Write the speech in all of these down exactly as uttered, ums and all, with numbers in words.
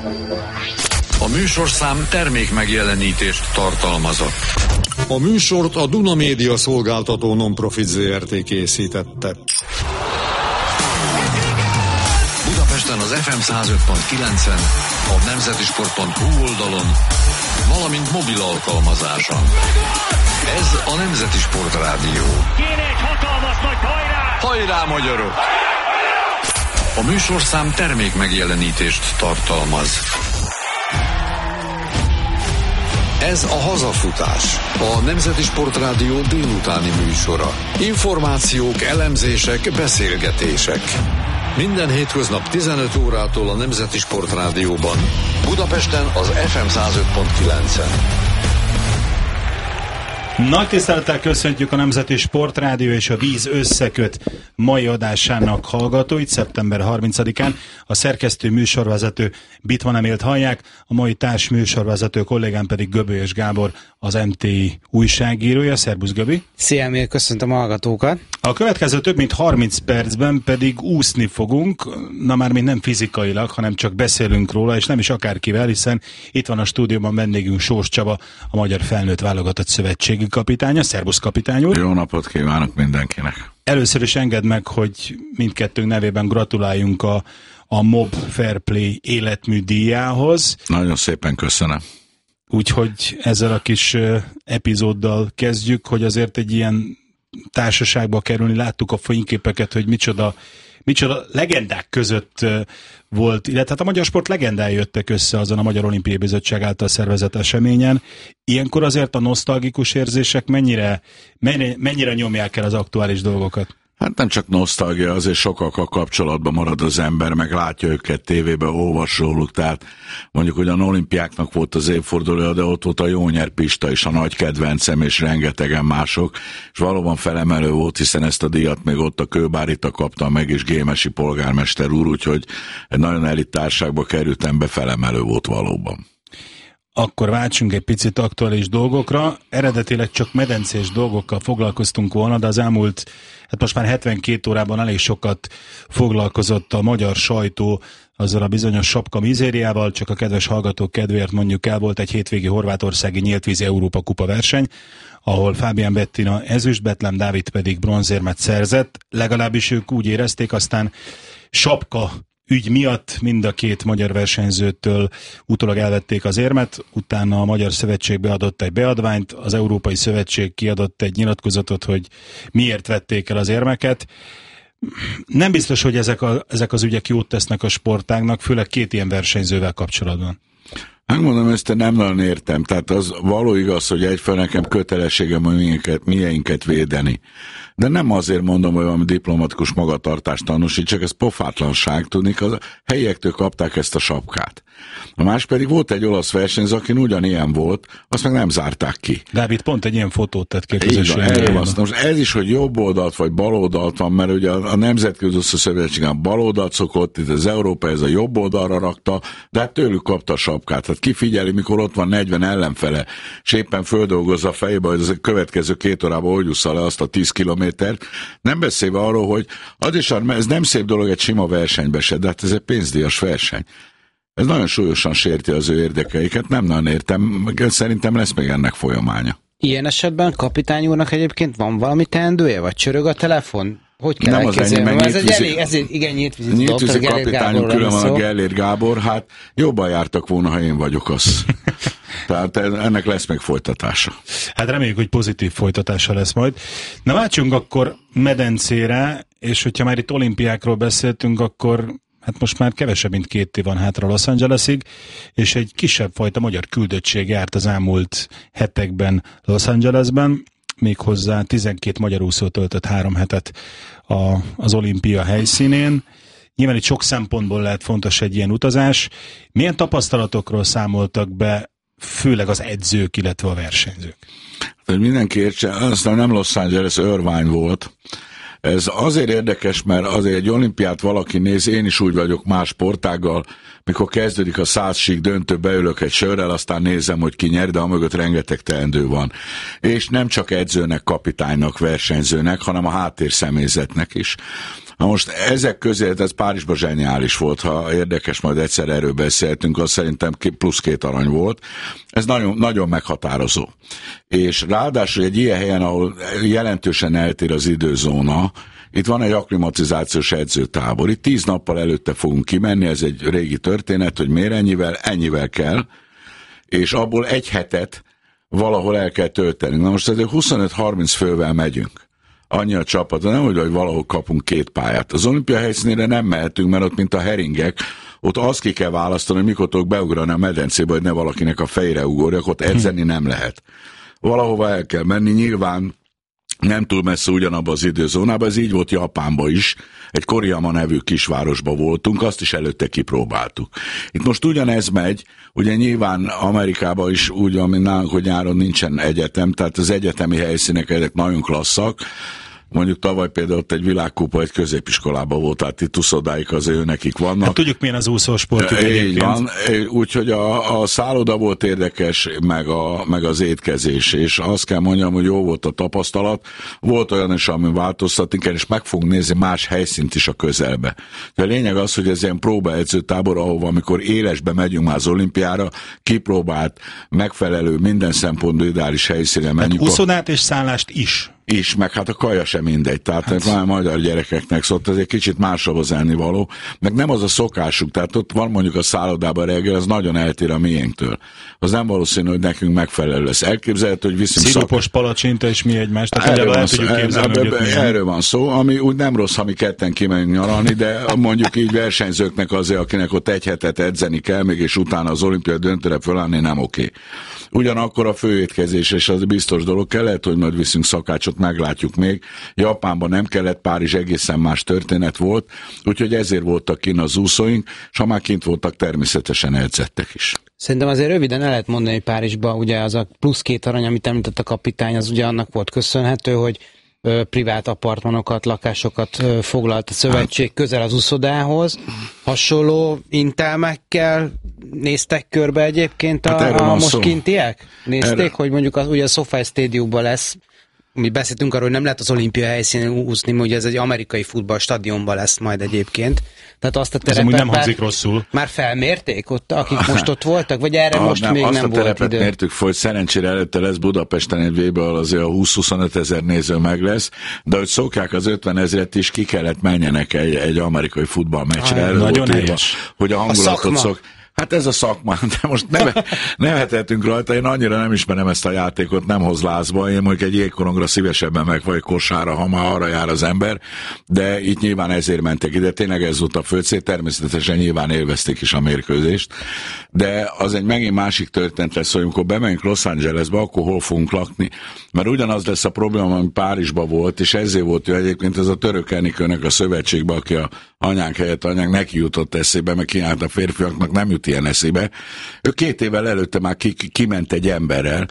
A műsorszám termék megjelenítést tartalmazott. A műsort a Duna Média Szolgáltató Non-Profit zé er té készítette. Budapesten az ef em száz öt pont kilencen, a nemzetisport pont hu oldalon, valamint mobil alkalmazáson. Ez a Nemzeti Sport Rádió. Kéne egy hatalmas nagy hajrá! Hajrá, magyarok! A műsorszám termék megjelenítést tartalmaz. Ez a Hazafutás, a Nemzeti Sport Rádió délutáni műsora. Információk, elemzések, beszélgetések. Minden hétköznap tizenöt órától a Nemzeti Sport Rádióban, Budapesten az ef em száz öt pont kilencen. Nagy tisztelettel köszöntjük a Nemzeti Sport Rádió és a Víz Összeköt mai adásának hallgatóit szeptember harmincadikán. A szerkesztő műsorvezető Bitman Emélt hallják, a mai társ műsorvezető kollégám pedig Göbölyös Gábor, az em té i újságírója. Szerbusz, Göbi! Szia, Emil, köszöntöm a hallgatókat! A következő több mint harminc percben pedig úszni fogunk, na már még nem fizikailag, hanem csak beszélünk róla, és nem is akárkivel, hiszen itt van a stúdióban vendégünk Sós Csaba, a Magyar Felnőtt Válogatott Szövetségi kapitánya. Szerbusz, kapitány úr! Jó napot kívánok mindenkinek! Először is engedd meg, hogy mindkettőnk nevében gratuláljunk a, a Mob Fair Play életmű díjához. Nagyon szépen köszönöm. Úgyhogy ezzel a kis epizóddal kezdjük, hogy azért egy ilyen társaságba kerülni, láttuk a fényképeket, hogy micsoda, micsoda legendák között volt, illetve hát a magyar sport legendái jöttek össze azon a Magyar Olimpiai Bizottság által szervezett eseményen. Ilyenkor azért a nosztalgikus érzések mennyire, mennyire, mennyire nyomják el az aktuális dolgokat? Hát nem csak nosztalgia, azért sokakkal kapcsolatban marad az ember, meg látja őket tévébe, olvas róluk, tehát mondjuk, hogy a olimpiáknak volt az évfordulója, de ott volt a Jónyer Pista is, a nagy kedvencem, és rengetegen mások, és valóban felemelő volt, hiszen ezt a díjat még ott a Kőbárita kapta meg, és Gémesi polgármester úr, úgyhogy egy nagyon elit társaságba kerültem be, felemelő volt valóban. Akkor váltsunk egy picit aktuális dolgokra. Eredetileg csak medencés dolgokkal foglalkoztunk volna, de az elmúlt, hát most már hetvenkét órában elég sokat foglalkozott a magyar sajtó azzal a bizonyos sapka mizériával, csak a kedves hallgatók kedvéért mondjuk el, volt egy hétvégi horvátországi nyíltvízi Európa kupa verseny, ahol Fábián Bettina ezüst, Betlem Dávid pedig bronzérmet szerzett, legalábbis ők úgy érezték, aztán sapka ügy miatt mind a két magyar versenyzőtől utólag elvették az érmet, utána a Magyar Szövetség beadott egy beadványt, az Európai Szövetség kiadott egy nyilatkozatot, hogy miért vették el az érmeket. Nem biztos, hogy ezek, a, ezek az ügyek jót tesznek a sportágnak, főleg két ilyen versenyzővel kapcsolatban. Megmondom, ezt nem nagyon értem. Tehát az való igaz, hogy egyfelől nekem kötelességem, hogy miénket, miénket védeni. De nem azért mondom, hogy valami diplomatikus magatartást tanúsítsak, ez pofátlanság, tudni, az helyiektől kapták ezt a sapkát. A más pedig volt egy olasz versenyző, akin ugyanilyen volt, azt meg nem zárták ki. Dávid pont egy ilyen fotót tett ki a közösségben. Most ez is, hogy jobb oldalt vagy bal oldalt van, mert ugye a, a Nemzetközi Szövetségen bal oldalt szokott, itt az Európa ez a jobb oldalra rakta, de hát tőlük kapta a sapkát. Tehát kifigyeli, mikor ott van negyven ellenfele, és éppen földolgozza a fejébe, hogy az a következő két órában hogy jussza le azt a tíz kilométert. Nem beszélve arról, hogy az is, ez nem szép dolog egy sima versenybe se, de hát ez egy pénzdíjas verseny. Ez nagyon súlyosan sérti az ő érdekeiket, nem nagyon értem, szerintem lesz még ennek folyamánya. Ilyen esetben kapitány úrnak egyébként van valami teendője, vagy csörög a telefon? Hogy kell nem elképzelni? Az ennyi, ez egy elég, ez egy igen nyíltvízi dolog. Nyíltvízi kapitányunk külön van a Gellér Gábor, hát jobban jártak volna, ha én vagyok az. Tehát ennek lesz még folytatása. Hát reméljük, hogy pozitív folytatása lesz majd. Na váltsunk akkor medencére, és hogyha már itt olimpiákról beszéltünk, akkor hát most már kevesebb, mint két év van hátra Los Angelesig, és egy kisebb fajta magyar küldöttség járt az elmúlt hetekben Los Angelesben, méghozzá tizenkét magyar úszó töltött három hetet a, az olimpia helyszínén. Nyilván itt sok szempontból lehet fontos egy ilyen utazás. Milyen tapasztalatokról számoltak be, főleg az edzők, illetve a versenyzők? Hát, mindenki értse, aztán nem Los Angeles, Irvine volt. Ez azért érdekes, mert azért egy olimpiát valaki néz, én is úgy vagyok más sportággal, mikor kezdődik a száz sík döntő, beülök egy sörrel, aztán nézem, hogy ki nyer, de a mögött rengeteg teendő van. És nem csak edzőnek, kapitánynak, versenyzőnek, hanem a háttérszemélyzetnek is. Na most ezek közé, ez Párizsban zseniális volt, ha érdekes, majd egyszer erről beszéltünk, az szerintem plusz két arany volt. Ez nagyon, nagyon meghatározó. És ráadásul egy ilyen helyen, ahol jelentősen eltér az időzóna, itt van egy akklimatizációs edzőtábor. Itt tíz nappal előtte fogunk kimenni, ez egy régi történet, hogy miért ennyivel, ennyivel kell, és abból egy hetet valahol el kell tölteni. Na most ezért huszonöt-harminc fővel megyünk. Annyi a csapat, nem úgy, hogy valahol kapunk két pályát. Az olimpia helyszínére nem mehetünk, mert ott, mint a heringek, ott azt ki kell választani, hogy mikor tudok beugrani a medencébe, hogy ne valakinek a fejre ugorjak, ott edzeni nem lehet. Valahova el kell menni, nyilván nem túl messze ugyanabban az időzónában, ez így volt Japánban is, egy Koriyama nevű kisvárosban voltunk, azt is előtte kipróbáltuk. Itt most ugyanez megy, ugye nyilván Amerikában is úgy, ami nálunk, hogy nyáron nincsen egyetem, tehát az egyetemi helyszínek ezek nagyon klasszak. Mondjuk tavaly például ott egy világkupa egy középiskolában volt, tehát itt uszodáik az ő nekik vannak. Hát tudjuk, milyen az úszósport. Így van, úgyhogy a, a szálloda volt érdekes, meg, a, meg az étkezés, és azt kell mondjam, hogy jó volt a tapasztalat. Volt olyan is, ami változtatni kell, és meg fogunk nézni más helyszínt is a közelbe. De a lényeg az, hogy ez ilyen próbaedzőtábor, ahova amikor élesbe megyünk már az olimpiára, kipróbált, megfelelő, minden szempontból ideális helyszínen menjünk. Hát úszodát és szállást is. Is, meg hát a kaja sem mindegy, tehát hát. Már magyar gyerekeknek szólt, ez egy kicsit másabb az ennivaló, meg nem az a szokásuk, tehát ott van mondjuk a szállodában reggel, az nagyon eltér a miénktől. Az nem valószínű, hogy nekünk megfelelő lesz. Elképzelhető, hogy viszünk szirupos szak... palacsinta és mi egymás, tehát erről van, szó, képzelni, erről, erről van szó, ami úgy nem rossz, ha mi ketten kimegyünk nyaralni, de mondjuk így versenyzőknek azért, akinek ott egy hetet edzeni kell, még és utána az olimpiai döntőre fölállni, nem oké. Ugyanakkor a főétkezés, és az biztos dolog kell, lehet, hogy majd viszünk szakácsot, meglátjuk még. Japánban nem kellett, Párizs egészen más történet volt, úgyhogy ezért voltak kint az úszóink, és ha már kint voltak, természetesen edzettek is. Szerintem azért röviden el lehet mondani, hogy Párizsban ugye az a plusz két arany, amit említett a kapitány, az ugye annak volt köszönhető, hogy ö, privát apartmanokat, lakásokat ö, foglalt a szövetség közel az uszodához. Hasonló intelmekkel néztek körbe egyébként a, hát a most szó. Kintiek? Nézték, erre... hogy mondjuk az, ugye a SoFi Stadiumban lesz, mi beszéltünk arról, hogy nem lehet az olimpia helyszínén úszni, ugye ez egy amerikai futballstadionban lesz majd egyébként. Tehát azt a terepet nem hangzik rosszul. Már felmérték ott, akik most ott voltak, vagy erre ah, most nem, még nem volt idő? Azt a terepet mértük fel, hogy szerencsére előtte lesz Budapesten egy vé bé, ahol azért a húsz-huszonöt ezer néző meg lesz, de hogy szokják az ötven ezret is, ki kellett menjenek egy, egy amerikai futballmeccsre. Ah, nagyon helyes. Hogy a hangulatot szok... Hát ez a szakma, de most nem, nevethetünk rajta, én annyira nem ismerem ezt a játékot, nem hoz lázba, én mondjuk egy jégkorongra szívesebben meg vagy kosárra, ha már arra jár az ember, de itt nyilván ezért mentek ide, tényleg ez volt a fő cél, természetesen nyilván élvezték is a mérkőzést, de az egy megint másik történet lesz, hogy amikor bemegyünk Los Angelesbe, akkor hol fogunk lakni, mert ugyanaz lesz a probléma, ami Párizsban volt, és ezért volt jó egyébként ez a török Enikőnek a szövetségbe, aki a anyánk helyett anyánk neki jutott eszébe, meg kiállt a férfiaknak, nem jut ilyen eszébe. Ő két évvel előtte már ki, ki, kiment egy emberrel,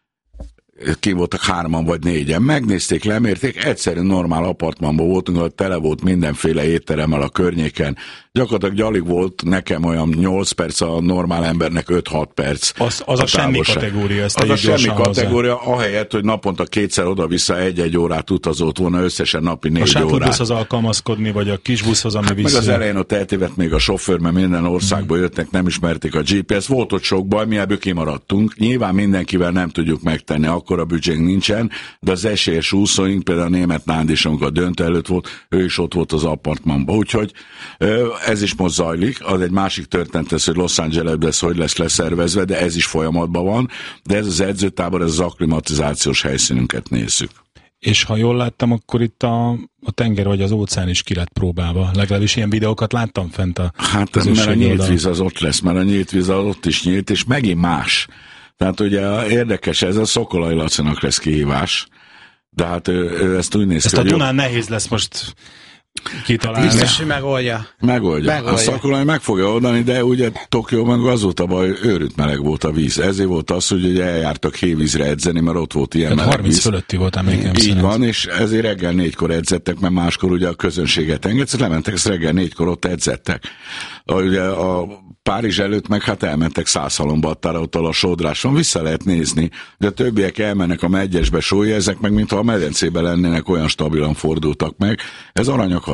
ki voltak hárman vagy négyen, megnézték, lemérték, egyszerűen normál apartmanban voltunk, ahol tele volt mindenféle étteremmel a környéken. Gyakorlatilag gyalig volt nekem olyan nyolc perc, a normál embernek öt-hat perc. Az, az a, a semmi kategória. Ezt az a semmi kategória, hozzá. Ahelyett, hogy naponta kétszer oda-vissza egy-egy órát utazott volna, összesen napi négy órát. A sátorbuszhoz alkalmazkodni, vagy a kisbuszhoz, ami hát vissza. Meg az elején ott eltévedt még a sofőr, mert minden országból jöttek, nem ismerték a gé pé es. Volt ott sok baj, mi ebből kimaradtunk. Nyilván mindenkivel nem tudjuk megtenni, akkor a büdzsénk nincsen, de az esélyes úszóink, például a német Nánd is, amikor a döntő előtt volt, ő is ott volt az apartmanban. Úgyhogy ez is most zajlik, az egy másik történet lesz, hogy Los Angelesben lesz, hogy lesz leszervezve, de ez is folyamatban van, de ez az edzőtábor, ez az akklimatizációs helyszínünket nézzük. És ha jól láttam, akkor itt a, a tenger vagy az óceán is ki lett próbálva. Legalábbis ilyen videókat láttam fent a Hát mert a nyílt víz az ott lesz, mert a nyílt víz az ott is nyílt, és megint más. Tehát ugye érdekes, ez a Szokolai Lacinak lesz kihívás, de hát ő, ő ezt úgy néz ki, ezt a Dunán nehéz lesz most kitalálni. Biztos, hogy megoldja. Megoldja. megoldja. A Szakolai meg fogja oldani, de ugye Tokióban az volt a baj, őrült meleg volt a víz. Ezért volt az, hogy ugye eljártak hévízre edzeni, mert ott volt ilyen meleg harminc fölötti volt emlékem Így szerint. van, és ezért reggel négykor edzettek, mert máskor ugye a közönséget engedsz, lementek, ezt reggel négykor ott edzettek. Ugye a Párizs előtt meg hát elmentek Szászhalombattára, ott a sodráson, vissza lehet nézni, de a többiek elmennek a megyesbe sólya, ezek meg mintha a medencében lennének, olyan stabilan fordultak meg. Ez aranyag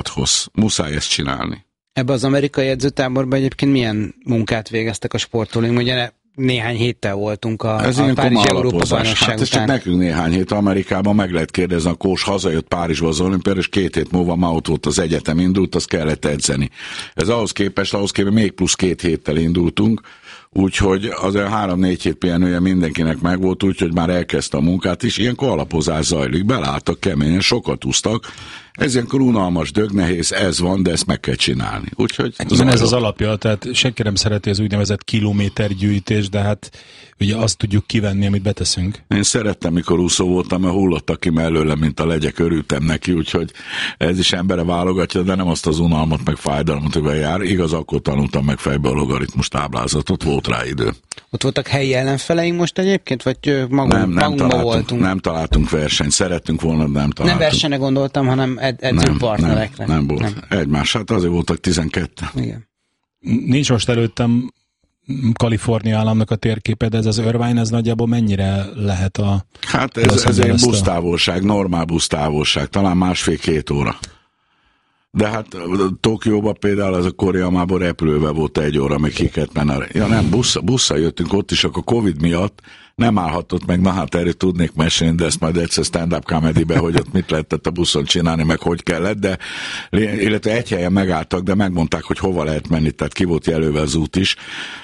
sokat hoz. Muszáj ezt csinálni. Ebben az amerikai edzőtáborban egyébként milyen munkát végeztek a sportolóink? Ugye néhány héttel voltunk a, ez a Párizsi Európa-bajnokság hát ez után. csak nekünk néhány hét. Amerikában meg lehet kérdezni, a Kós hazajött Párizsba az olimpiára, és két hét múlva ma ott volt az egyetem indult, azt kellett edzeni. Ez ahhoz képest, ahhoz képest még plusz két héttel indultunk, úgyhogy azért három-négy hét pihenője mindenkinek megvolt, úgyhogy már elkezdte a munkát is. Ilyenkor alapozás zajlik, belálltak keményen, sokat úsztak. Ez ilyenkor unalmas, dögnehéz, ez van, de ezt meg kell csinálni. Úgyhogy hát igen, ez az alapja, tehát senki nem szereti az úgynevezett kilométergyűjtés, de hát ugye azt tudjuk kivenni, amit beteszünk. Én szerettem, mikor úszó voltam, mert hullottak ki mellőle, mint a legyek, örültem neki, úgyhogy ez is embere válogatja, de nem azt az unalmat, meg fájdalmat, hogy jár. Igaz, akkor tanultam meg fejbe a logaritmus táblázatot, volt rá idő. Ott voltak helyi ellenfeleink most egyébként, vagy magunk, nem, nem magunkban találtunk, voltunk? Nem találtunk versenyt, szerettünk volna, de nem találtunk. Nem versenyre gondoltam, hanem ed- edzőpartnerekre. Nem, nem, nem volt. Nem. Egymás, hát azért voltak tizenkettő. Igen. Nincs most előttem Kalifornia államnak a térképe, de ez az Irvine, ez nagyjából mennyire lehet a... Hát ez, ez egy busztávolság, normál busztávolság, talán másfél-két óra. De hát Tokióban például az a Koreamában repülővel volt egy óra, még ki kellett menni. Ja nem, busz, busszal jöttünk ott is, akkor Covid miatt nem állhatott meg, na hát erről tudnék mesélni, de ezt majd egyszer stand-up comedy-be, hogy ott mit lehetett a buszon csinálni, meg hogy kellett, de illetve egy helyen megálltak, de megmondták, hogy hova lehet menni, tehát ki volt jelölve az út is,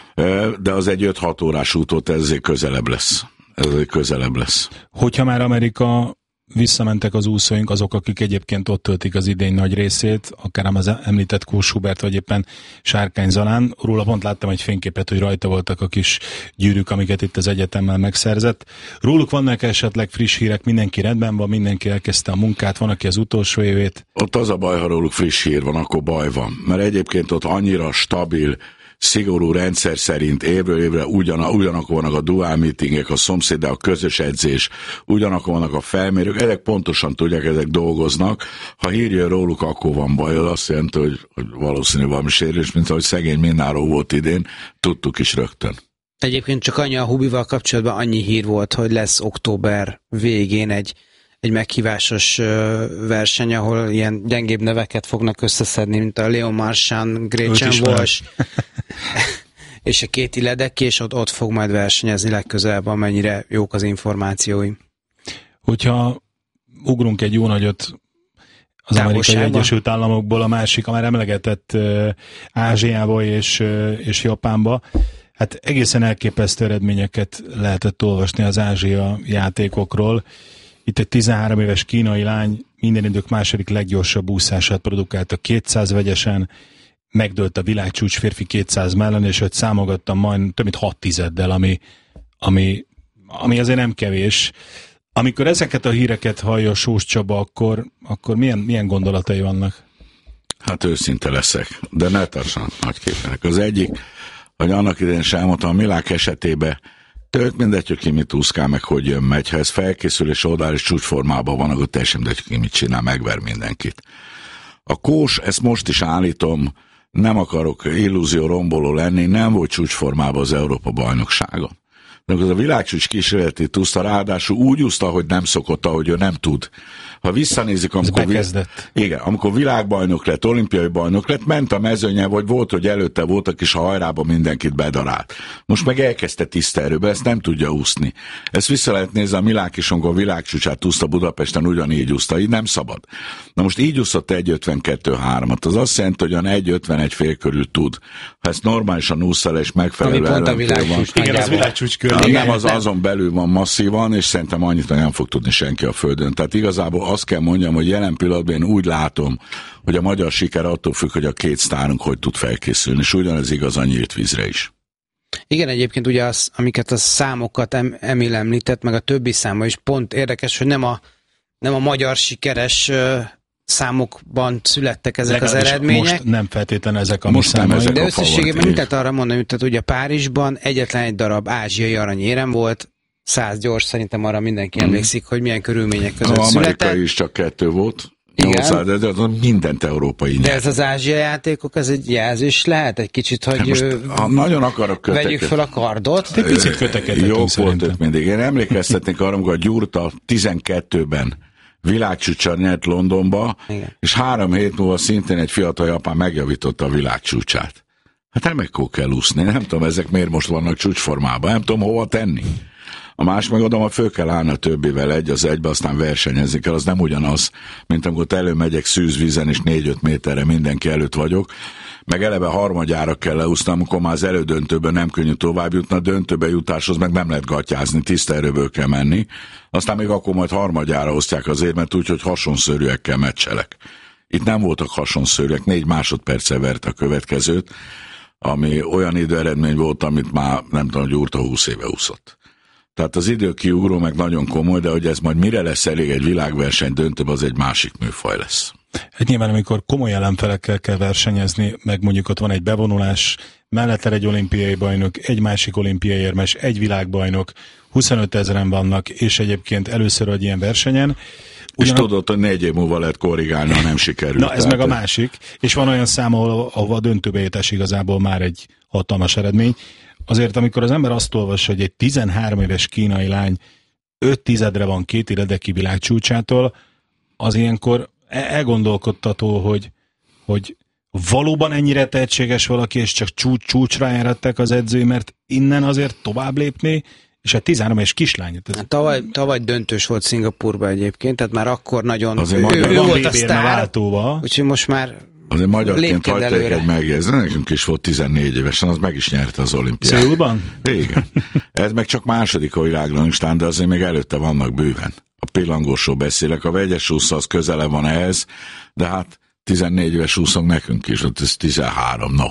de az egy öt-hat órás út volt, ez azért közelebb lesz. Ez azért közelebb lesz. Hogyha már Amerika visszamentek az úszóink, azok, akik egyébként ott töltik az idény nagy részét, akár az említett Kós Hubert, vagy éppen Sárkány Zalán. Róla pont láttam egy fényképet, hogy rajta voltak a kis gyűrűk, amiket itt az egyetemmel megszerzett. Róluk vannak esetleg friss hírek, mindenki rendben van, mindenki elkezdte a munkát, van, aki az utolsó évét. Ott az a baj, ha róluk friss hír van, akkor baj van. Mert egyébként ott annyira stabil, szigorú rendszer szerint évről évre ugyan, ugyanakkor vannak a dual meetingek, a szomszéd, a közös edzés, ugyanakkor vannak a felmérők, ezek pontosan tudják, ezek dolgoznak. Ha hír jön róluk, akkor van baj, az azt jelenti, hogy, hogy valószínű valami sérülés, mint ahogy szegény Mináró volt idén, tudtuk is rögtön. Egyébként csak annyi a Hubival kapcsolatban annyi hír volt, hogy lesz október végén egy egy meghívásos verseny, ahol ilyen gyengébb neveket fognak összeszedni, mint a Leon Marchand, Gretchen Walsh, és a Katie Ledecky, és ott, ott fog majd versenyezni legközelebb, amennyire jók az információim. Hogyha ugrunk egy jó nagyot az Amerikai Egyesült Államokból a másik, a már emlegetett uh, Ázsiába és, uh, és Japánba, hát egészen elképesztő eredményeket lehetett olvasni az Ázsia játékokról. Itt egy tizenhárom éves kínai lány minden idők második leggyorsabb úszását produkálta kétszáz vegyesen, megdőlt a világcsúcs férfi kétszáz mellett, és őt számogattam majd több mint hat tizeddel, ami, ami, ami azért nem kevés. Amikor ezeket a híreket hallja Sós Csaba, akkor, akkor milyen, milyen gondolatai vannak? Hát őszinte leszek, de ne tartsanak nagy képek. Az egyik, hogy annak idején sem elmondtam, a Milák esetében tök mindegy, hogy ki mit úszkál, meg hogy jön, megy. Ha ez felkészül és oldal és csúcsformában van, akkor teljesen mindegy, hogy ki mit csinál, megver mindenkit. A Kós, ezt most is állítom, nem akarok illúzió romboló lenni, nem volt csúcsformában az Európa bajnoksága. De az a világcsúcs kísérletét úszta, ráadásul úgy úszta, hogy nem szokott, ahogy ő nem tud. Ha visszanézik, amikor, vi- igen, amikor világbajnok lett, olimpiai bajnok lett, ment a mezőnye, vagy volt, hogy előtte voltak, és a hajrában mindenkit bedarált. Most meg elkezdte tiszta erőbe, ezt nem tudja úszni. Ezt vissza lehet nézni, a Milák is, amikor a világcsúcsát úszta Budapesten, ugyanígy úszta, így nem szabad. Na most így úszott egy ötvenkettő hármat, az azt jelenti, hogy olyan egy ötvenegy fél körül tud. Ha ezt normálisan úszta és megfelelő ellentél van. Igen, az világcsúcs körül. Ja, nem, az azon belül van masszívan, és szerintem annyit nem fog tudni senki a földön. Tehát igazából azt kell mondjam, hogy jelen pillanatban én úgy látom, hogy a magyar siker attól függ, hogy a két sztárunk hogy tud felkészülni, és ugyanez igaz a nyílt vízre is. Igen, egyébként ugye az, amiket a számokat em, Emil említett, meg a többi száma is pont érdekes, hogy nem a, nem a magyar sikeres uh, számokban születtek ezek Legalábbis az eredmények. Most nem feltétlenül ezek a most nem ezek de a összességében mit lehet arra mondani, hogy ugye Párizsban egyetlen egy darab ázsiai aranyérem volt, száz gyors, szerintem arra mindenki hmm. emlékszik, hogy milyen körülmények között született. Amerikai is csak kettő volt. nyolcszáz, de az mindent európai nyert. De ez az ázsiai játékok, ez egy jelzés lehet egy kicsit, hogy most, ha nagyon akarok kötekedni. Vegyük fel a kardot. Egy picit kötekedhetünk jók szerintem. voltak mindig. Én emlékeztetnék arra, amikor a Gyurta tizenkettőben világcsúcsal nyert Londonba, igen. És három hét múlva szintén egy fiatal japán megjavította a világcsúcsát. Hát remekül kell úszni, nem tudom, ezek miért most vannak csúcsformában, nem tudom hova tenni. A más megadom, hogy föl kell állni a többivel egy az egybe, aztán versenyezni kell, az nem ugyanaz, mint amikor előmegyek szűzvízen, és négy-öt méterre mindenki előtt vagyok, meg eleve harmadjára kell leúszni, amikor már az elődöntőben nem könnyű tovább jutni, a döntőbe jutáshoz meg nem lehet gatyázni, tiszta erőből kell menni, aztán még akkor majd harmadjára osztják az érmet, úgyhogy hasonszörűekkel meccselek. Itt nem voltak hasonszörűek, négy másodperccel verte a következőt, ami olyan időeredmény volt, amit már nem tudom, hogy Gyurta húsz éve úszott. Tehát az időkiugró meg nagyon komoly, de hogy ez majd mire lesz elég egy világverseny döntőbb, az egy másik műfaj lesz. Hát nyilván, amikor komoly ellenfelekkel kell versenyezni, meg mondjuk ott van egy bevonulás, mellette egy olimpiai bajnok, egy másik olimpiai érmes, egy világbajnok, huszonöt ezeren vannak, és egyébként először egy ilyen versenyen. Ugyan... És tudod, hogy négy év múlva lehet korrigálni, ha nem sikerül. Na, ez meg a másik, és van olyan szám, ahol, ahol a döntőbe jutás igazából már egy hatalmas eredmény. Azért, amikor az ember azt olvassa, hogy egy tizenhárom éves kínai lány öt tizedre van két eredeki világcsúcsától, az ilyenkor elgondolkodtató, hogy, hogy valóban ennyire tehetséges valaki, és csak csúcs, csúcsra járatták az edzői, mert innen azért tovább lépni, és a tizenhárom éves kislány. Ez... Tavaly, tavaly döntős volt Szingapurban egyébként, tehát már akkor nagyon azért ő, ő, ő volt a sztár, úgyhogy most már azért magyarként hagyták egy megjegyezni, nekünk is volt tizennégy évesen, az meg is nyerte az olimpiát. Szőlban? Igen. Ez meg csak második a világranglistán, de azért még előtte vannak bőven. A pillangósról beszélek, a vegyes úsz az közele van ehhez, de hát tizennégy éves úszunk nekünk is, ott ez tizenhárom, no.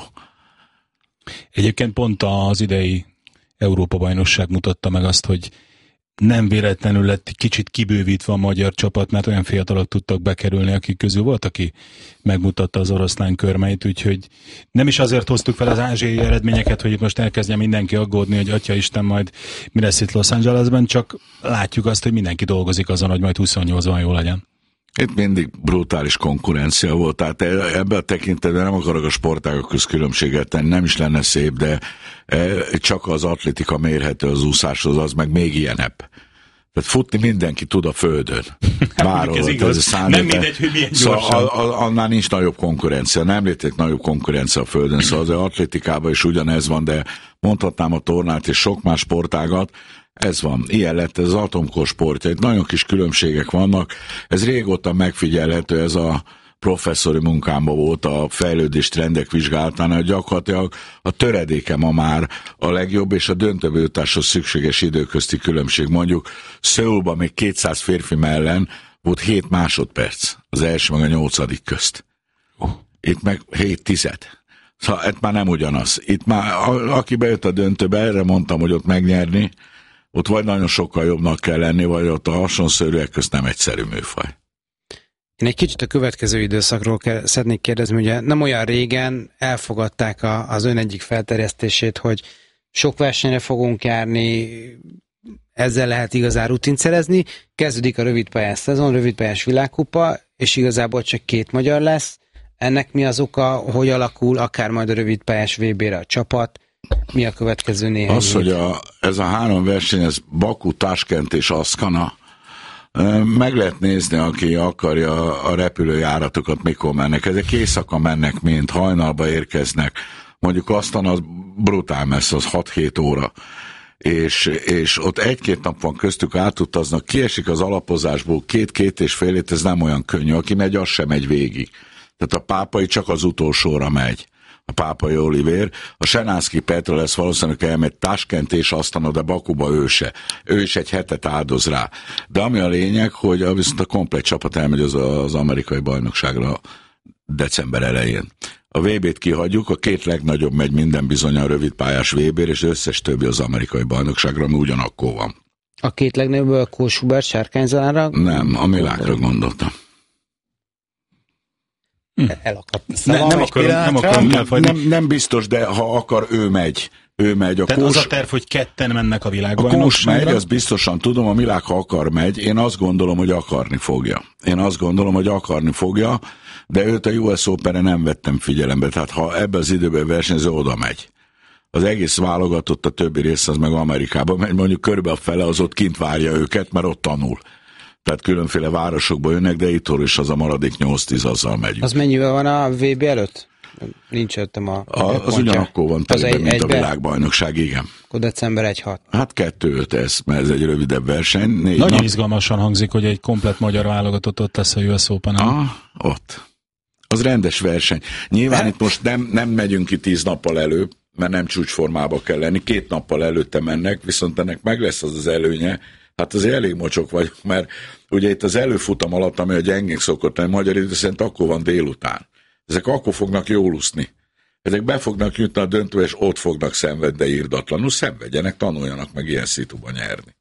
Egyébként pont az idei Európa-bajnokság mutatta meg azt, hogy nem véletlenül lett kicsit kibővítve a magyar csapat, mert olyan fiatalok tudtak bekerülni, akik közül volt, aki megmutatta az oroszlán körmeit, úgyhogy nem is azért hoztuk fel az ázsiai eredményeket, hogy itt most elkezdjen mindenki aggódni, hogy atyaisten majd mi lesz itt Los Angelesben, csak látjuk azt, hogy mindenki dolgozik azon, hogy majd huszonnyolcban jó legyen. Itt mindig brutális konkurencia volt, tehát ebben a tekintetben nem akarok a sportágok közt különbséget tenni, nem is lenne szép, de csak az atlétika mérhető az úszáshoz, az meg még ilyenebb. Tehát futni mindenki tud a földön. Bárhol, ez igaz. Ez nem mindegy, hogy milyen gyorsan. Szóval annál nincs nagyobb konkurencia, nem létezik nagyobb konkurencia a földön, szóval az atlétikában is ugyanez van, de mondhatnám a tornát és sok más sportágat. Ez van, ilyen lett ez az atomkor sportja, itt nagyon kis különbségek vannak, ez régóta megfigyelhető, ez a professzori munkámban volt a fejlődés trendek vizsgálatánál, gyakorlatilag a töredéke ma már a legjobb, és a döntőbe jutáshoz szükséges időközti különbség. Mondjuk Szöulban még kétszáz férfi mellen volt hét másodperc, az első meg a nyolcadik közt. Itt meg hét tized. Szóval ez már nem ugyanaz. Itt már, a, aki bejött a döntőbe, erre mondtam, hogy ott megnyerni, ott vagy nagyon sokkal jobbnak kell lenni, vagy ott a hasonszörűek közt nem egyszerű műfaj. Én egy kicsit a következő időszakról kell, szeretnék kérdezni, ugye nem olyan régen elfogadták a, az ön egyik felterjesztését, hogy sok versenyre fogunk járni, ezzel lehet igazán rutint szerezni, kezdődik a rövidpályás szezon, rövidpályás világkupa, és igazából csak két magyar lesz. Ennek mi az oka, hogy alakul akár majd a rövidpályás vé bé-re a csapat? Mi a következő néhány Az, hét? Hogy a, ez a három verseny, ez Baku, Taskent és Aszkana, meg lehet nézni, aki akarja a repülőjáratokat, mikor mennek. Ezek éjszaka mennek, mint hajnalba érkeznek. Mondjuk aztán az brutál messze, az hat-hét óra. És, és ott egy-két nap van köztük, átutaznak, kiesik az alapozásból két-két és fél hét, ez nem olyan könnyű. Aki megy, az sem megy végig. Tehát a pápai csak az utolsóra megy. A Pápai Olivér, a Senánszky Petra lesz valószínűleg elmegy Taskent és aztán de Bakuba ő se. Ő is egy hetet áldoz rá. De ami a lényeg, hogy a, viszont a komplet csapat elmegy az, az amerikai bajnokságra december elején. A vé bét kihagyjuk, a két legnagyobb megy minden bizony a rövidpályás vé bé-re, és összes többi az amerikai bajnokságra, ami ugyanakkor van. A két legnagyobb a Kós Hubert Sárkányzalánra? Nem, a Milákra gondoltam. Hm. Elakadt. Ne, nem, akarom, nem, akarom, nem, nem, nem biztos, de ha akar, ő megy. Ő megy. A Tehát Kós, az a terv, hogy ketten mennek a világban. A Kós megy, azt biztosan tudom, a Milák, ha akar, megy. Én azt gondolom, hogy akarni fogja. Én azt gondolom, hogy akarni fogja, de őt a u es Open-re nem vettem figyelembe. Tehát ha ebbe az időben versenyző, oda megy. Az egész válogatott, a többi rész az meg Amerikában megy. Mondjuk körülbelül a fele az ott kint várja őket, mert ott tanul. Tehát különféle városokból jönnek, de itt is az a maradék nyolc-tíz, azzal megyünk. Az mennyivel van a vé bé előtt? Nincs jöttem a... a az ugyanakkor van telibe, egy, mint egybe? A világbajnokság, igen. Akkor december egy hat. Hát kettő öt ez, mert ez egy rövidebb verseny. Négy Nagyon nap. izgalmasan hangzik, hogy egy komplett magyar válogatott ott lesz a u es Open-en. Ah, ott. Az rendes verseny. Nyilván hát. Itt most nem, nem megyünk ki tíz nappal előbb, mert nem csúcsformába kell lenni. Két nappal előtte mennek, viszont ennek meg lesz az az előnye. Hát azért elég mocsok vagyok, mert ugye itt az előfutam alatt, ami a gyengénk szokott lenni, magyar idő szerint akkor van délután. Ezek akkor fognak jól úszni. Ezek be fognak jutni a döntőbe, és ott fognak szenvedni, de irdatlanul szenvedjenek, tanuljanak meg ilyen szituban nyerni.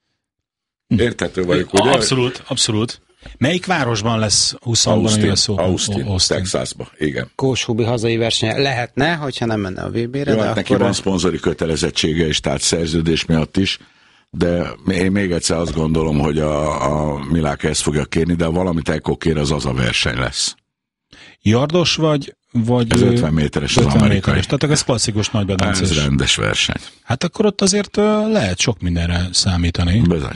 Érthető vagyok, ugye? Abszolút, abszolút. Melyik városban lesz huszonban a u es Open? Austin, Austin, Texasban, igen. Kóshubi hazai verseny lehetne, hogyha nem menne a vé bé-re. Jó, hát neki van szponzori kötelezettsége is, tehát szerződés miatt is, de én még egyszer azt gondolom, hogy a, a Milák ezt fogja kérni, de valamit ekkor kér, az az a verseny lesz. Yardos vagy? vagy ez ötven méteres az amerikai. Méteres, tehát ez klasszikus nagybedencés. Ez rendes verseny. Hát akkor ott azért lehet sok mindenre számítani. Bizony.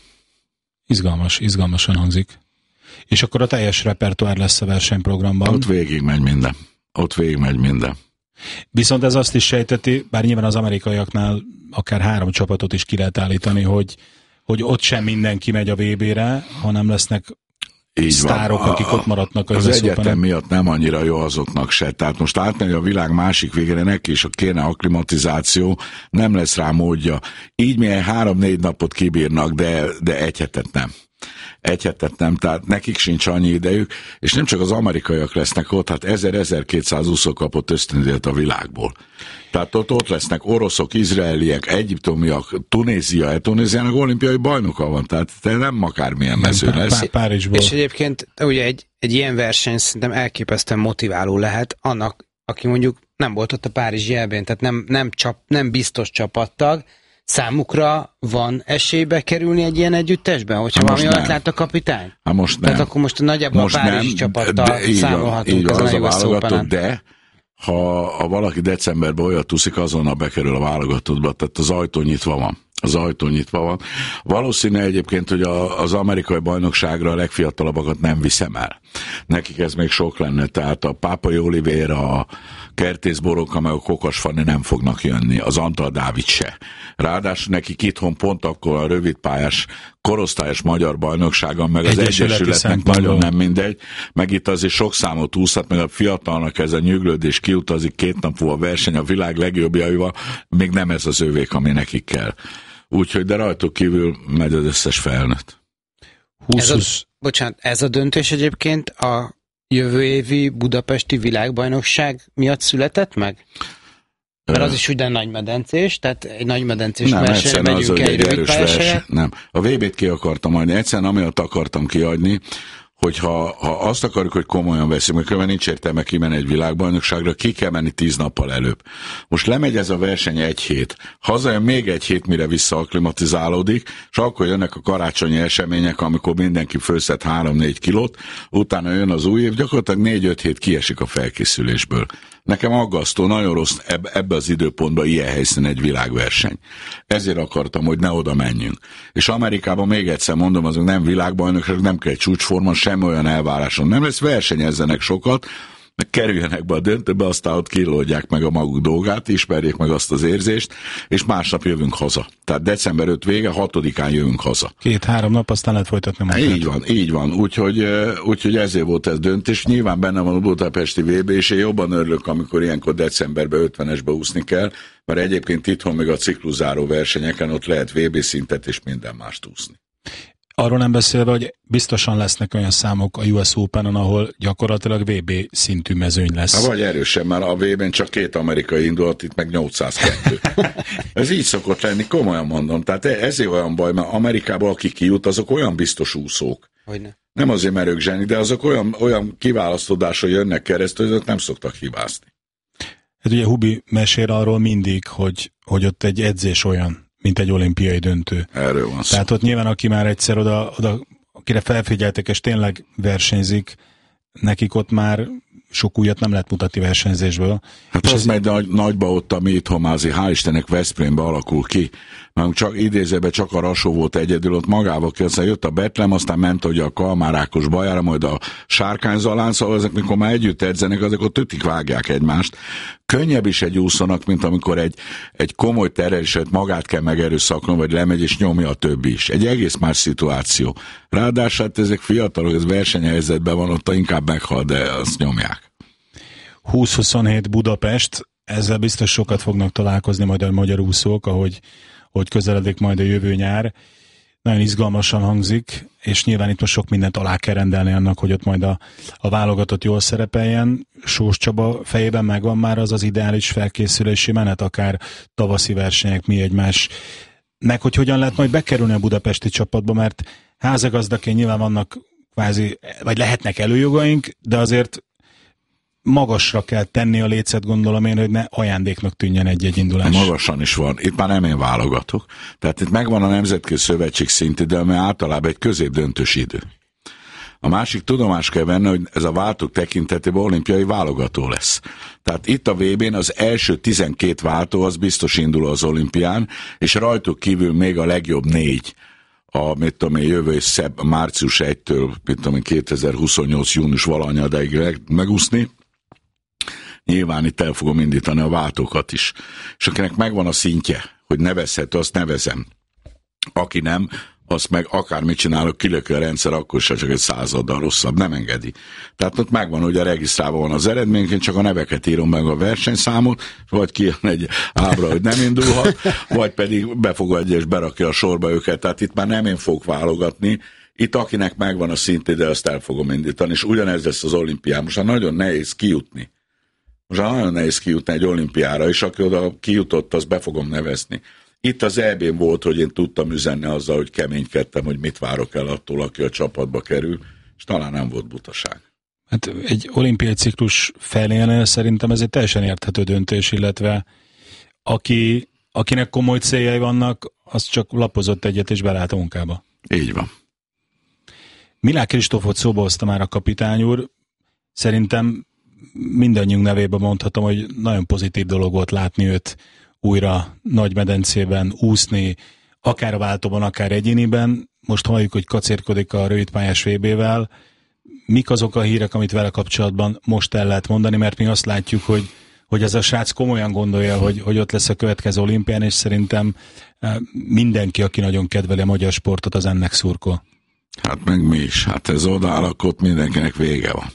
Izgalmas, izgalmasan hangzik. És akkor a teljes repertoár lesz a versenyprogramban. Ott végig megy minden. Ott végig megy minden. Viszont ez azt is sejteti, bár nyilván az amerikaiaknál akár három csapatot is ki lehet állítani, hogy, hogy ott sem mindenki megy a vé bé-re, hanem lesznek így sztárok, van. akik ott maradnak az, az egyetem miatt nem annyira jó azoknak se. Tehát most átmegy a világ másik végére, neki is a kéne akklimatizáció, nem lesz rá módja. Így milyen három-négy napot kibírnak, de, de egy hetet nem. Egy hetet nem, tehát nekik sincs annyi idejük, és nem csak az amerikaiak lesznek ott, hát ezer-ezerkétszáz úszó kapott ösztöndíjat a világból. Tehát ott, ott lesznek oroszok, izraeliek, egyiptomiak, Tunézia, Tunéziának olimpiai bajnoka van, tehát nem akármilyen mező lesz. Párizsból. És egyébként ugye egy, egy ilyen verseny szerintem elképesztően motiváló lehet annak, aki mondjuk nem volt ott a párizsi é-ben, tehát nem, nem, csap, nem biztos csapattag, számukra van esélybe kerülni egy ilyen együttesben, hogyha valami olyat lát a kapitány? Hát most nem. Tehát akkor most nagyjából most a párizsi nem, csapattal számolhatunk ezen a u es Open-en. De ha, ha valaki decemberben olyat úszik, azonnal bekerül a válogatottba, tehát az ajtó nyitva van. Az ajtó nyitva van. Valószínű egyébként, hogy a, az amerikai bajnokságra a legfiatalabbakat nem viszem el. Nekik ez még sok lenne, tehát a Pápai Oliveira, a Kertész Boróka, meg a Kokas Fanni nem fognak jönni, az Antal Dávid se. Ráadásul nekik itthon pont akkor a rövidpályás korosztályos magyar bajnokságon, meg az Egyesületnek nagyon nem mindegy, meg itt azért sok számot úszhat, meg a fiatalnak ez a nyüglődés kiutazik két nap múlva verseny a világ legjobbjaival, még nem ez az övék, ami nekik kell. Úgyhogy, de rajtuk kívül megy az összes felnőtt. Ez a, bocsánat, ez a döntés egyébként a jövő évi budapesti világbajnokság miatt született meg? Mert az is ugyan nagymedencés, tehát egy nagymedencés versenyre megyünk egy rövid pályás. Nem, a vé bét ki akartam adni, egyszerűen amiatt akartam kiadni, hogy ha, ha azt akarjuk, hogy komolyan veszünk, mert különben nincs értelme kimenni egy világbajnokságra, ki kell menni tíz nappal előbb. Most lemegy ez a verseny egy hét, hazajön még egy hét, mire visszaaklimatizálódik, és akkor jönnek a karácsonyi események, amikor mindenki fölszed három-négy kilót, utána jön az új év, gyakorlatilag négy-öt hét kiesik a felkészülésből. Nekem aggasztó, nagyon rossz eb- ebbe az időpontban ilyen helyszínen egy világverseny. Ezért akartam, hogy ne oda menjünk. És Amerikában még egyszer mondom, azok nem világbajnokság, nem kell egy csúcsforma, semmi olyan elváráson nem lesz, versenyezzenek sokat, meg kerüljenek be a döntőbe, aztán ott kilódják meg a maguk dolgát, ismerjék meg azt az érzést, és másnap jövünk haza. Tehát december ötödike vége, hatodikán jövünk haza. Két-három nap, aztán lehet folytatni munkát. Így van, így van. Úgyhogy, úgyhogy ezért volt ez döntés. Nyilván benne van a budapesti vé bé, és én jobban örülök, amikor ilyenkor decemberben ötvenesbe úszni kell, mert egyébként itthon még a cikluszáró versenyeken ott lehet vé bé szintet és minden mást úszni. Arról nem beszélve, hogy biztosan lesznek olyan számok a u es Open-on, ahol gyakorlatilag vé bé szintű mezőny lesz. Há, vagy erősen, mert a vé bén csak két amerikai indult, itt meg nyolcszázkettő. Ez így szokott lenni, komolyan mondom. Tehát ezért olyan baj, mert Amerikában aki kijut, azok olyan biztos úszók. Hogyne. Nem azért, mert ők zseni, de azok olyan, olyan kiválasztódásra jönnek keresztül, hogy nem szoktak hibázni. Hát ugye Hubi mesél arról mindig, hogy, hogy ott egy edzés olyan, mint egy olimpiai döntő. Erről van szó. Tehát ott nyilván, aki már egyszer oda, oda akire felfigyeltek, és tényleg versenyzik, nekik ott már sok újat nem lehet mutatni versenyzésből. Hát és az ez... megy nagy, nagyba ott, ami itthon már azért hál' Istennek Veszprémbe alakul ki, mert csak idézőben csak a Rasó volt egyedül ott magával, aztán jött a Betlem, aztán ment ugye a Kalmár Ákos bajára, majd a Sárkányzalán, szóval ezek, mikor már együtt edzenek, azok ott ötig vágják egymást. Könnyebb is egy úszónak, mint amikor egy, egy komoly terheléset magát kell megerőszakolni, vagy lemegy és nyomja a többi is. Egy egész más szituáció. Ráadásul hát ezek fiatalok, ez versenyhelyzetben van, ott inkább meghal, de azt nyomják. húsz huszonhét Budapest, ezzel biztos sokat fognak találkozni majd a magyar úszók, ahogy, ahogy közeledik majd a jövő nyár. Nagyon izgalmasan hangzik, és nyilván itt most sok mindent alá kell rendelni annak, hogy ott majd a, a válogatott jól szerepeljen. Sós Csaba fejében megvan már az az ideális felkészülési menet, akár tavaszi versenyek, mi egymás. Meg hogy hogyan lehet majd bekerülni a budapesti csapatba, mert házigazdaként nyilván vannak kvázi, vagy lehetnek előjogaink, de azért magasra kell tenni a lécet, gondolom én, hogy ne ajándéknak tűnjön egy-egy indulás. Magasan is van. Itt már nem én válogatok. Tehát itt megvan a Nemzetközi Szövetség szintű, de ami általában egy középdöntős idő. A másik tudomás kell venni, hogy ez a váltók tekintetében olimpiai válogató lesz. Tehát itt a vé bén az első tizenkét váltó az biztos indul az olimpián, és rajtuk kívül még a legjobb négy. A, mit tudom én, jövő szebb, március elsejétől, mit tudom én, kétezer-huszonnyolc június valahanyadáig megúszni. Nyilván itt el fogom indítani a váltókat is. És akinek megvan a szintje, hogy nevezhető, azt nevezem. Aki nem, azt meg akármit csinálok, kilöki a rendszer, akkor se csak egy századdal rosszabb, nem engedi. Tehát ott megvan, hogy a regisztrálva van az eredmény, én csak a neveket írom meg a versenyszámot, vagy kijön egy ábra, hogy nem indulhat, vagy pedig befogadja és berakja a sorba őket. Tehát itt már nem én fogok válogatni, itt akinek megvan a szintje, de azt el fogom indítani, és ugyanez lesz az olimpián. Most nagyon nehéz kijutni. Most nagyon nehéz kijutni egy olimpiára, és aki oda kijutott, azt be fogom nevezni. Itt az é bén volt, hogy én tudtam üzenni azzal, hogy keménykedtem, hogy mit várok el attól, aki a csapatba kerül, és talán nem volt butaság. Hát egy olimpiai ciklus felénél szerintem ez egy teljesen érthető döntés, illetve aki, akinek komoly céljai vannak, az csak lapozott egyet és belállt a munkába. Így van. Milák Kristófot szóba hozta már a kapitány úr. Szerintem mindannyiunk nevében mondhatom, hogy nagyon pozitív dolog volt látni őt újra Nagymedencében úszni, akár a váltóban, akár egyéniben. Most halljuk, hogy kacérkodik a rövidpályás vé bével. Mik azok a hírek, amit vele kapcsolatban most el lehet mondani, mert mi azt látjuk, hogy, hogy ez a srác komolyan gondolja, hogy, hogy ott lesz a következő olimpián, és szerintem mindenki, aki nagyon kedveli a magyar sportot, az ennek szurkol. Hát meg mi is. Hát ez odaáll, akkor mindenkinek vége van.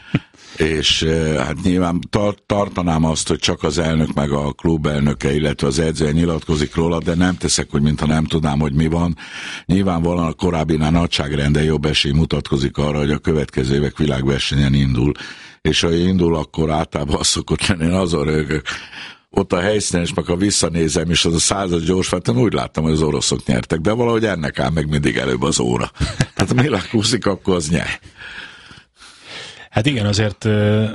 És hát nyilván tar- tartanám azt, hogy csak az elnök meg a klub elnöke, illetve az edző nyilatkozik róla, de nem teszek, hogy mintha nem tudnám, hogy mi van. Nyilvánvalóan a korábbinál nagyságrenden jobb esély mutatkozik arra, hogy a következő évek világversenyen indul. És ha indul, akkor általában az szokott lenni, én azon rögök. Ott a helyszínen, és meg ha visszanézem, és az a százas gyorsfáton úgy láttam, hogy az oroszok nyertek, de valahogy ennek áll meg mindig előbb az óra. Tehát a Milák úszik, akkor az nyer. Hát igen, azért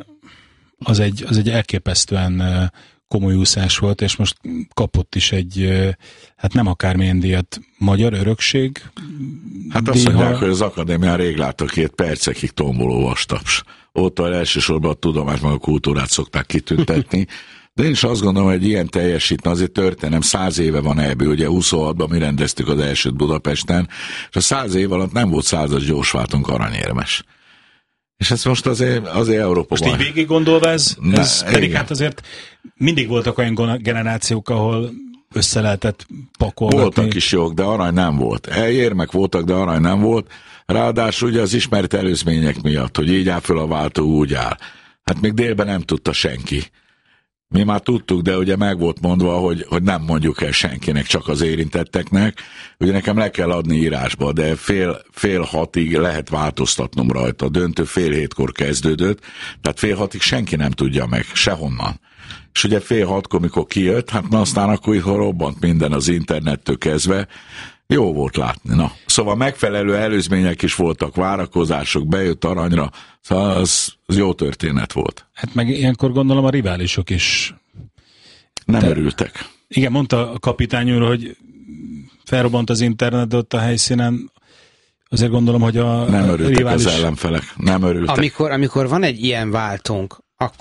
az egy, az egy elképesztően komoly úszás volt, és most kapott is egy, hát nem akármilyen díjat, magyar örökség. Hát azt mondják, hogy az akadémián rég láttak két percekig tomboló vastaps. Ott elsősorban a tudomást, meg a kultúrát szokták kitüntetni. De én is azt gondolom, hogy ilyen teljesítne, azért történem, száz éve van ebből, ugye huszonhatban mi rendeztük az elsőt Budapesten, és a száz év alatt nem volt százas gyorsváltunk aranyérmes. És ez most azért, azért Európában. Most így végig gondolva ez, ez ne, pedig igen. Hát azért mindig voltak olyan generációk, ahol össze lehetett pakolgatni. Voltak is jók, de arany nem volt. Elérmek voltak, de arany nem volt. Ráadásul ugye az ismert előzmények miatt, hogy így áll föl a váltó, úgy áll. Hát még délben nem tudta senki. Mi már tudtuk, de ugye meg volt mondva, hogy, hogy nem mondjuk el senkinek, csak az érintetteknek. Ugye nekem le kell adni írásba, de fél, fél hatig lehet változtatnom rajta. A döntő fél hétkor kezdődött, tehát fél hatig senki nem tudja meg, sehonnan. És ugye fél hatkor, mikor kijött, hát na aztán akkor itt robbant minden az internettől kezdve. Jó volt látni, na. Szóval megfelelő előzmények is voltak, várakozások, bejött aranyra, szóval az, az jó történet volt. Hát meg ilyenkor gondolom a riválisok is. Nem Te... örültek. Igen, mondta a kapitány úr, hogy felrobbant az internet ott a helyszínen, azért gondolom, hogy a Nem örültek rivális... az ellenfelek, nem örültek. Amikor, amikor van egy ilyen váltónk, akkor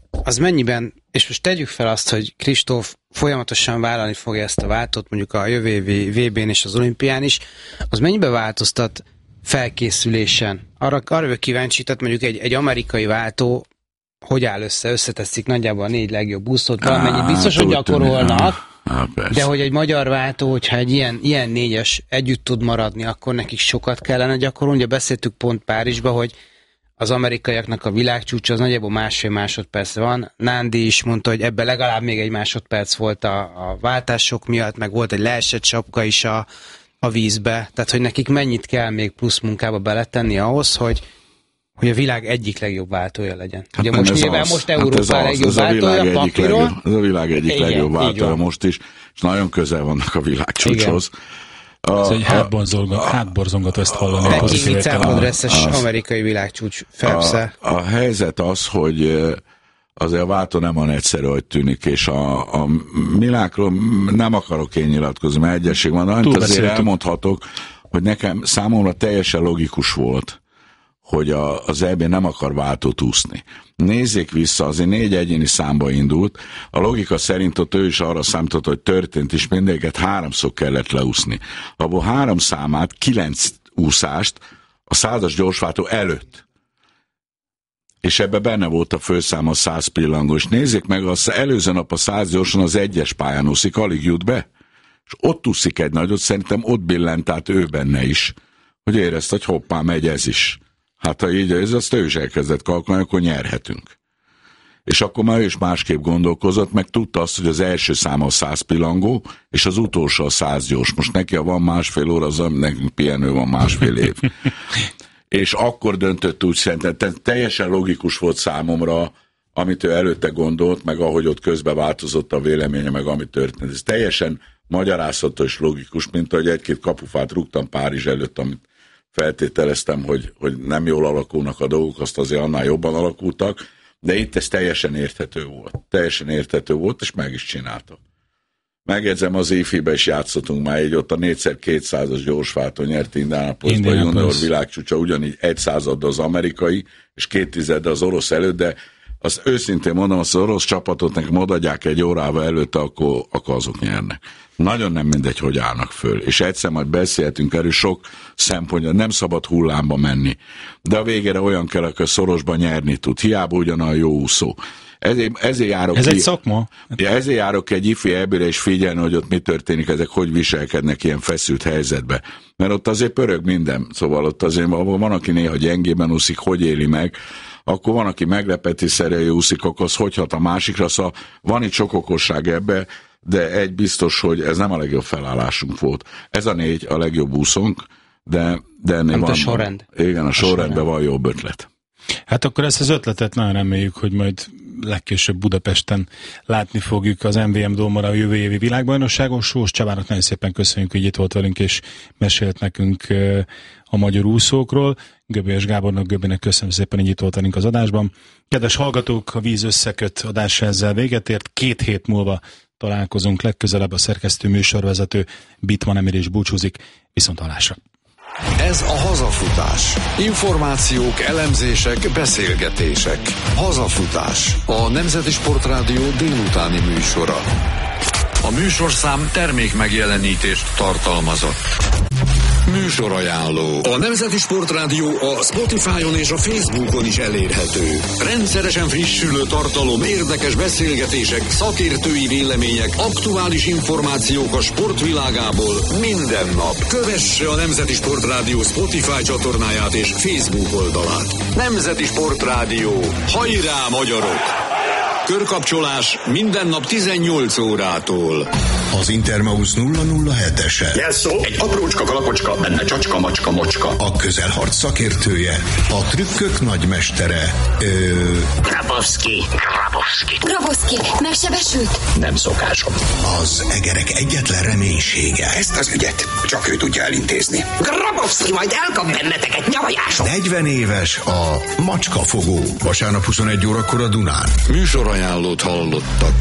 az mennyiben, és most tegyük fel azt, hogy Kristóf folyamatosan vállalni fogja ezt a váltót, mondjuk a jövő évi vé bén és az olimpián is, az mennyiben változtat felkészülésen? Arra, arra vagyok kíváncsi, tehát mondjuk egy, egy amerikai váltó hogy áll össze, összeteszik nagyjából a négy legjobb úszót, valamennyi biztos, hogy gyakorolnak, Á, de hogy egy magyar váltó, hogyha egy ilyen, ilyen négyes együtt tud maradni, akkor nekik sokat kellene gyakorolni. Ugye beszéltük pont Párizsba, hogy az amerikaiaknak a világcsúcsa az nagyjából másfél másodperc van. Nándi is mondta, hogy ebben legalább még egy másodperc volt a, a váltások miatt, meg volt egy leesett sapka is a, a vízbe. Tehát, hogy nekik mennyit kell még plusz munkába beletenni ahhoz, hogy hogy a világ egyik legjobb váltója legyen. Hát ugye most nyilván az, most Európa hát legjobb váltója, papíron. Ez a világ egyik igen, legjobb váltója most is, és nagyon közel vannak a világcsúcshoz. A, ez egy hátborzongat ezt hallani. A Kivicápodreszes amerikai világcsúcs Phelps-e. A, a helyzet az, hogy azért a váltó nem olyan egyszerű, hogy tűnik, és a, a Milákról nem akarok én nyilatkozni, mert egyesség van, amit azért elmondhatok, hogy nekem számomra teljesen logikus volt, hogy a, az é bé nem akar váltót úszni. Nézzék vissza, azért négy egyéni számba indult, a logika szerint ott ő is arra számított, hogy történt, és mindegyiket háromszor kellett leúszni. Abból három számát, kilenc úszást a százas gyorsváltó előtt. És ebbe benne volt a főszám a száz pillangó, és nézzék meg, az előző nap a száz gyorsan az egyes pályán úszik, alig jut be, és ott úszik egy nagyot, szerintem ott billent át ő benne is, hogy érezte, hogy hoppá, megy ez is. Hát ha így ez, azt ő is elkezdett kalkulálni, akkor nyerhetünk. És akkor már ő is másképp gondolkozott, meg tudta azt, hogy az első száma a száz pillangó, és az utolsó a száz gyors. Most neki, ha van másfél óra, az nekünk pihenő van másfél év. És akkor döntött úgy szerintem, teljesen logikus volt számomra, amit ő előtte gondolt, meg ahogy ott közben változott a véleménye, meg ami történt. Ez teljesen magyarázható és logikus, mint ahogy egy-két kapufát rúgtam Párizs előtt, amit feltételeztem, hogy, hogy nem jól alakulnak a dolgok, azt azért annál jobban alakultak, de itt ez teljesen érthető volt. Teljesen érthető volt, és meg is csinálta. Megjegyzem, az é ef i-be is játszottunk már így, ott a négyszer kétszázas gyorsváltó nyert Indianapolisban, a junior világcsúcsa, ugyanígy egy századdal az amerikai, és két tizeddel az orosz előtt, de azt őszintén mondom, azt az orosz csapatot nekem odaadják egy órával előtte, akkor, akkor azok nyernek. Nagyon nem mindegy, hogy állnak föl. És egyszer majd beszélhetünk erről, sok szempontja, nem szabad hullámba menni. De a végére olyan kell, aki szorosban nyerni tud. Hiába ugyanolyan jó úszó. Ezért, ezért járok Ez ki, egy szakma? Ja, ezért járok egy ifi é bé-re és figyelni, hogy ott mi történik, ezek hogy viselkednek ilyen feszült helyzetbe. Mert ott azért pörög minden. Szóval ott azért van, aki néha gyengében úszik, hogy éli meg, akkor van, aki meglepetésszerűen úszik, akkor az hogy hat a másikra. Szóval van itt sok okosság ebbe, de egy biztos, hogy ez nem a legjobb felállásunk volt. Ez a négy a legjobb úszónk, de, de ennél nem van. A sorrend. Igen, a, a sorrendben van jobb ötlet. Hát akkor ezt az ötletet nagyon reméljük, hogy majd legkésőbb Budapesten látni fogjuk az em vé em Dómara a jövő évi világbajnokságon. Sós Csabának nagyon szépen köszönjük, hogy itt volt velünk, és mesélt nekünk a magyar úszókról. Göbölyes Gábornak, Göbinek köszönöm szépen, hogy itt volt velünk az adásban. Kedves hallgatók, a Víz összeköt adása ezzel véget ért. Két hét múlva találkozunk legközelebb, a szerkesztő műsorvezető Bitman Emir is búcsúzik. Viszont hallásra! Ez a Hazafutás. Információk, elemzések, beszélgetések. Hazafutás. A Nemzeti Sportrádió délutáni műsora. A műsorszám termék megjelenítést tartalmazott. Műsorajánló. A Nemzeti Sportrádió a Spotify-on és a Facebookon is elérhető. Rendszeresen frissülő tartalom, érdekes beszélgetések, szakértői vélemények, aktuális információk a sportvilágából minden nap. Kövesse a Nemzeti Sportrádió Spotify csatornáját és Facebook oldalát. Nemzeti Sportrádió. Hajrá, magyarok! Körkapcsolás minden nap tizennyolc órától. Az Intermausz nulla nulla hetese. Jelszó, egy aprócska kalapocska, benne csacska, macska, mocska. A közelharc szakértője, a trükkök nagymestere. Ö... Grabowski, Grabowski. Grabowski, megsebesült? Nem szokásom. Az egerek egyetlen reménysége. Ezt az ügyet csak ő tudja elintézni. Grabowski majd elkap benneteket nyavajások. negyven éves a macskafogó. Vasárnap huszonegy órakor a Dunán. Műsorajánlót hallottak.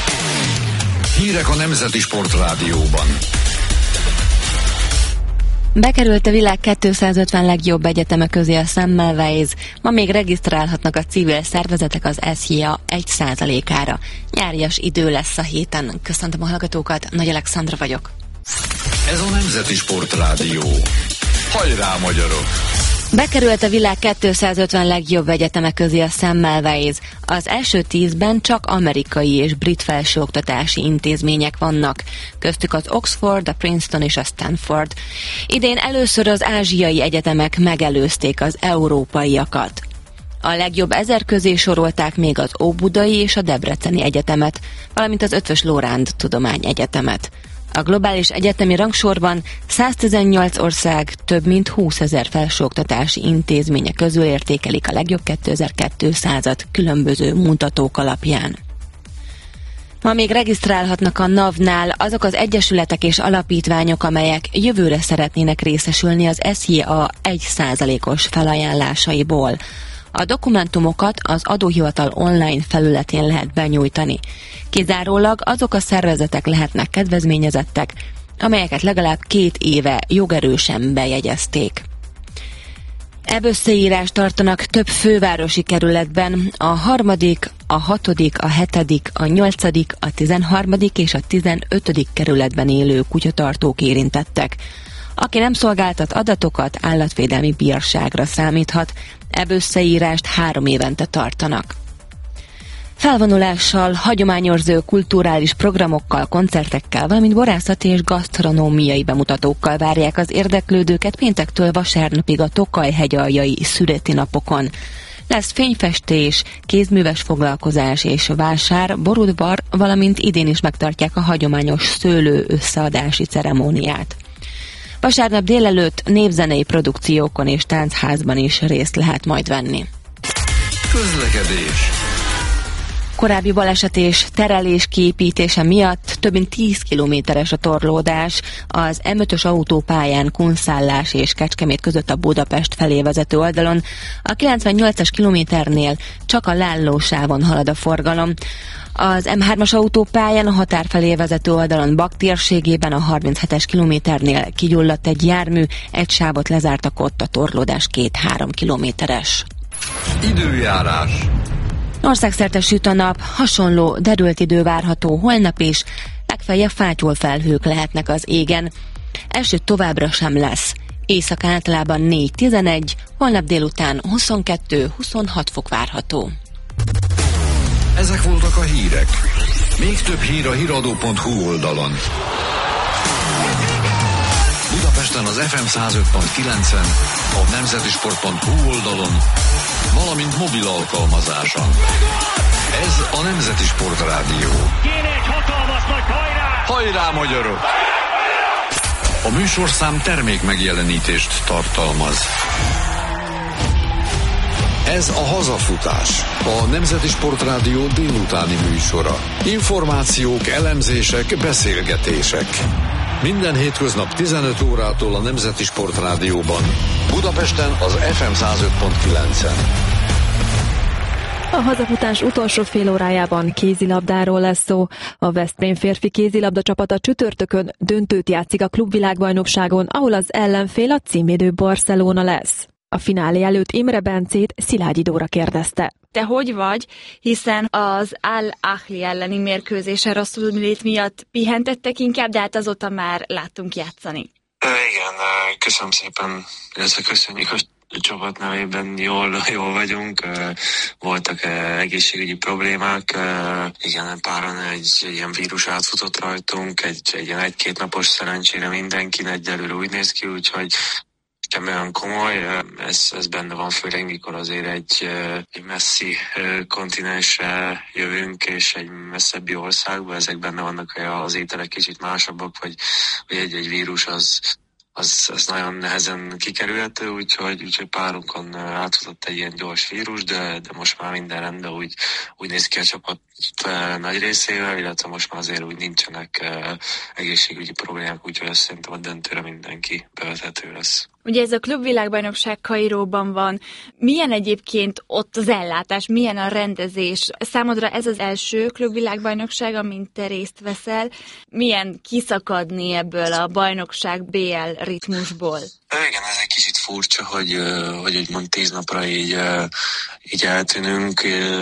Hírek a Nemzeti Sportrádióban. Bekerült a világ kétszázötven legjobb egyeteme közé a Semmelweis. Ma még regisztrálhatnak a civil szervezetek az es zé i á egy százalékára. Nyárias idő lesz a héten. Köszöntöm a hallgatókat, Nagy Alexandra vagyok. Ez a Nemzeti Sportrádió. Hajrá, magyarok! Bekerült a világ kétszázötven legjobb egyeteme közé a Semmelweis. Az első tízben csak amerikai és brit felsőoktatási intézmények vannak, köztük az Oxford, a Princeton és a Stanford. Idén először az ázsiai egyetemek megelőzték az európaiakat. A legjobb ezer közé sorolták még az Óbudai és a Debreceni Egyetemet, valamint az Eötvös Loránd Tudományegyetemet. A globális egyetemi rangsorban száztizennyolc ország több mint húszezer felsőoktatási intézménye közül értékelik a legjobb kétezer-kétszázat különböző mutatók alapján. Ma még regisztrálhatnak a NAV-nál azok az egyesületek és alapítványok, amelyek jövőre szeretnének részesülni az es zé i á egy százalékos felajánlásaiból. A dokumentumokat az adóhivatal online felületén lehet benyújtani. Kizárólag azok a szervezetek lehetnek kedvezményezettek, amelyeket legalább két éve jogerősen bejegyezték. Ebb összeírást tartanak több fővárosi kerületben a harmadik, a hatodik, a hetedik, a nyolcadik, a tizenharmadik és a tizenötödik kerületben élő kutyatartók érintettek. Aki nem szolgáltat adatokat, állatvédelmi bírságra számíthat, ebb összeírást három évente tartanak. Felvonulással, hagyományőrző kulturális programokkal, koncertekkel, valamint borászati és gasztronómiai bemutatókkal várják az érdeklődőket péntektől vasárnapig a Tokaj-hegyaljai szüreti napokon. Lesz fényfestés, kézműves foglalkozás és vásár, borudvar, valamint idén is megtartják a hagyományos szőlő összeadási ceremóniát. Vasárnap délelőtt népzenei produkciókon és táncházban is részt lehet majd venni. Közlekedés. Korábbi baleset és terelés kiépítése miatt több mint tíz kilométeres a torlódás az em ötös autópályán Kunszállás és Kecskemét között a Budapest felé vezető oldalon. A kilencvennyolcas kilométernél csak a Lállósávon halad a forgalom. Az em hármas autópályán a határ felé vezető oldalon Bak térségében a harminchetes kilométernél kigyulladt egy jármű, egy sávot lezártak ott, a torlódás két-három kilométeres. Időjárás. Országszerte süt a nap, hasonló derült idő várható holnap is, legfeljebb fátyol felhők lehetnek az égen. Eső továbbra sem lesz. Éjszak általában négy-tizenegy, holnap délután huszonkettő-huszonhat fok várható. Ezek voltak a hírek. Még több hír a híradó pont hu oldalon. Budapesten az ef em száz öt pont kilencen, a nemzetisport pont hu oldalon, valamint mobil alkalmazáson. Ez a Nemzeti Sportrádió. Kéne egy hatalmas nagy hajrá! Hajrá, magyarok! A műsorszám termék megjelenítést tartalmaz. Ez a Hazafutás, a Nemzeti Sportrádió délutáni műsora. Információk, elemzések, beszélgetések. Minden hétköznap tizenöt órától a Nemzeti Sportrádióban. Budapesten az ef em száz öt pont kilencen. A hazafutás utolsó fél órájában kézilabdáról lesz szó. A Veszprém férfi kézilabda csapata csütörtökön döntőt játszik a klubvilágbajnokságon, ahol az ellenfél a címvédő Barcelona lesz. A finálé előtt Imre Bencét Szilágyi Dóra kérdezte. Te hogy vagy? Hiszen az Al-Ahli elleni mérkőzésen rosszul lét miatt pihentettek inkább, de hát azóta már láttunk játszani. Igen, köszönöm szépen, illetve köszönjük a csapat nevében, jól, jól vagyunk, voltak egészségügyi problémák, igen, páran egy, egy ilyen vírus átfutott rajtunk, egy, egy ilyen egy-két napos szerencsére mindenkin egyelőre úgy néz ki, úgyhogy sem olyan komoly, ez, ez benne van, főleg mikor azért egy, egy messzi kontinensre jövünk, és egy messzebbi országba, ezek benne vannak, az ételek kicsit másabbak, vagy, vagy egy, egy vírus az, az, az nagyon nehezen kikerülhető, úgyhogy, úgyhogy párunkon átfutott egy ilyen gyors vírus, de, de most már minden rendben, úgy, úgy néz ki a csapat, nagy részével, illetve most már azért úgy nincsenek egészségügyi problémák, úgyhogy azt szerintem a döntőre mindenki bevethető lesz. Ugye ez a klubvilágbajnokság Kairóban van. Milyen egyébként ott az ellátás, milyen a rendezés? Számodra ez az első klubvilágbajnokság, amin te részt veszel. Milyen kiszakadni ebből a bajnokság bé el ritmusból? Igen, ez egy kicsit furcsa, hogy, hogy úgymond tíz napra így, így eltűnünk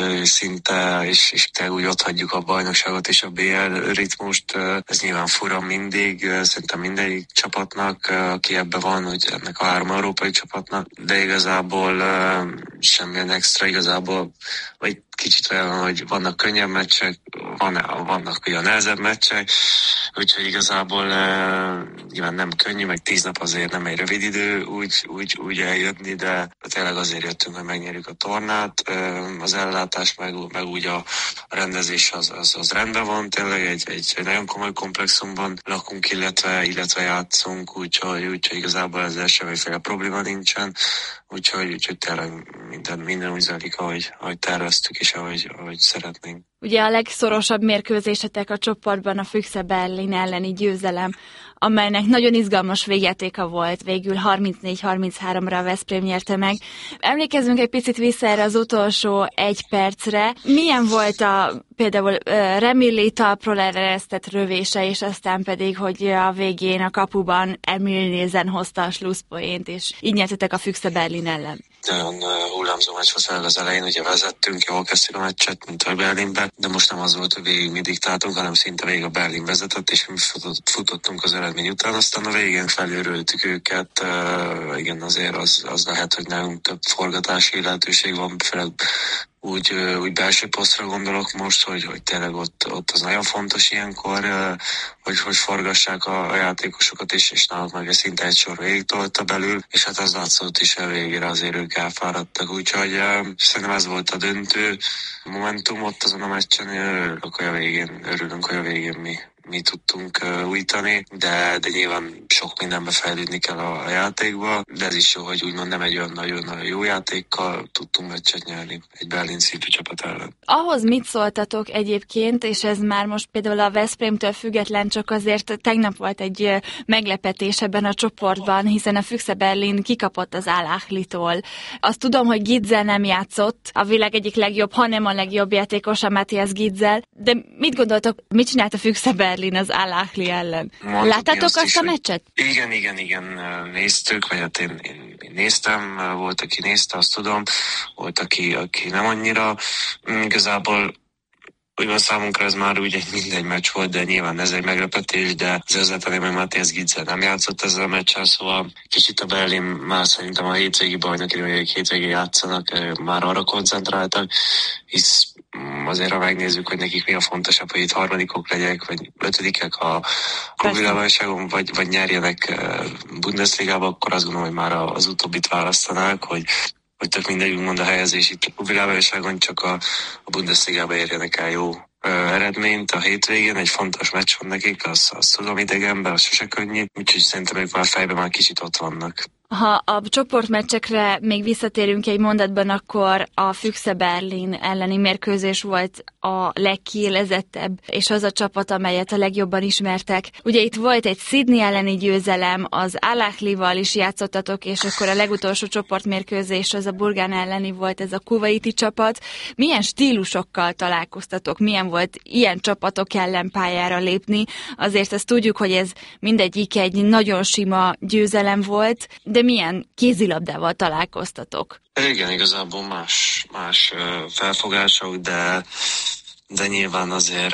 szinte, és, és te úgy ott hagyjuk a bajnokságot és a bé el ritmust. Ez nyilván fura mindig, szerintem mindegyik csapatnak, aki ebben van, hogy ennek a három európai csapatnak, de igazából semmilyen extra, igazából vagy kicsit olyan, hogy vannak könnyebb meccsek, van, vannak olyan nehezebb meccsek, úgyhogy igazából nyilván nem könnyű, meg tíz nap azért nem egy rövid idő úgy, úgy, úgy eljönni, de tényleg azért jöttünk, hogy megnyerjük a tornát. Az ellátás, meg, meg úgy a rendezés az, az, az rendben van, tényleg egy, egy, egy nagyon komoly komplexumban lakunk, illetve, illetve játszunk, úgyhogy, úgyhogy igazából ezzel semmiféle probléma nincsen, úgyhogy, úgyhogy tényleg minden, minden úgy zajlik, ahogy, ahogy terveztük és ahogy, ahogy szeretnénk. Ugye a legszorosabb mérkőzésetek a csoportban a Füchse Berlin elleni győzelem, amelynek nagyon izgalmas végjátéka volt, végül harmincnégy harmincháromra a Veszprém nyerte meg. Emlékezzünk egy picit vissza erre az utolsó egy percre. Milyen volt a például uh, Remilli talpról eresztett rövése, és aztán pedig, hogy a végén a kapuban Emil Nielsen hozta a slusszpoént, és így nyertetek a Füchse Berlin ellen. Nagyon uh, hullámzó meccs volt az elején, ugye vezettünk, jól kezdtük a meccset, mint a Berlinben, de most nem az volt, hogy végig mi diktáltunk, hanem szinte végig a Berlin vezetett, és mi futott, futottunk az eredmény után, aztán a végén felülröltük őket, uh, igen, azért az, az lehet, hogy nálunk több forgatási lehetőség van, főleg úgy, úgy belső posztra gondolok most, hogy, hogy tényleg ott, ott az nagyon fontos ilyenkor, hogy, hogy forgassák a, a játékosokat, és, és náluk meg szinte egy sor végig tolta belül, és hát az látszott is a végére, azért ők elfáradtak, úgyhogy szerintem ez volt a döntő momentum ott azon a meccsen, örülök, hogy a végén, örülünk, hogy a végén mi mi tudtunk uh, újítani, de, de nyilván sok mindenbe fejlődni kell a, a játékba, de ez is jó, hogy úgymond nem egy olyan nagyon jó játékkal tudtunk meccset nyerni egy Berlin szintű csapat ellen. Ahhoz mit szóltatok egyébként, és ez már most például a Veszprémtől független, csak azért tegnap volt egy meglepetés ebben a csoportban, hiszen a Füchse Berlin kikapott az Al-Ahlitól. Azt tudom, hogy Gitzel nem játszott, a világ egyik legjobb, hanem a legjobb játékosa Matthias Gitzel, de mit gondoltok, mit csinált a Füchse Berlin az Al-Ahli ellen? Mondtuk Láttátok azt, azt a meccset? Igen, igen, igen, néztük, vagy hát én, én, én néztem, volt, aki nézte, azt tudom, volt, aki, aki nem annyira. Igazából úgymond számunkra ez már úgy egy mindegy meccs volt, de nyilván ez egy meglepetés, de az ötletem, hogy Matthias Gitzel nem játszott ezzel a meccsel, szóval kicsit a Berlin már szerintem a hétvégi bajnoki, hogy hétvégén játszanak, már arra koncentráltak, hisz azért, ha megnézzük, hogy nekik mi a fontosabb, hogy itt harmadikok legyek, vagy ötödikek a klubvilágbajnokságon, vagy, vagy nyerjenek Bundesligába, akkor azt gondolom, hogy már az utóbbit választanák, hogy hogy tök mindegy, úgymond a helyezés itt a klubvilágbajnokságon, csak a, a Bundesligába érjenek el jó ö, eredményt a hétvégén, egy fontos meccs van nekik, azt, azt tudom idegenben, az sose könnyű, úgyhogy szerintem ők már fejben már kicsit ott vannak. Ha a csoportmeccsekre még visszatérünk egy mondatban, akkor a Füchse Berlin elleni mérkőzés volt a legkiélezettebb, és az a csapat, amelyet a legjobban ismertek. Ugye itt volt egy Sydney elleni győzelem, az Al-Ahlival is játszottatok, és akkor a legutolsó csoportmérkőzés az a Burgán elleni volt, ez a kuvaiti csapat. Milyen stílusokkal találkoztatok? Milyen volt ilyen csapatok ellen pályára lépni? Azért ezt tudjuk, hogy ez mindegyik egy nagyon sima győzelem volt, de milyen kézilabdával találkoztatok? Igen, igazából más, más felfogások, de, de nyilván azért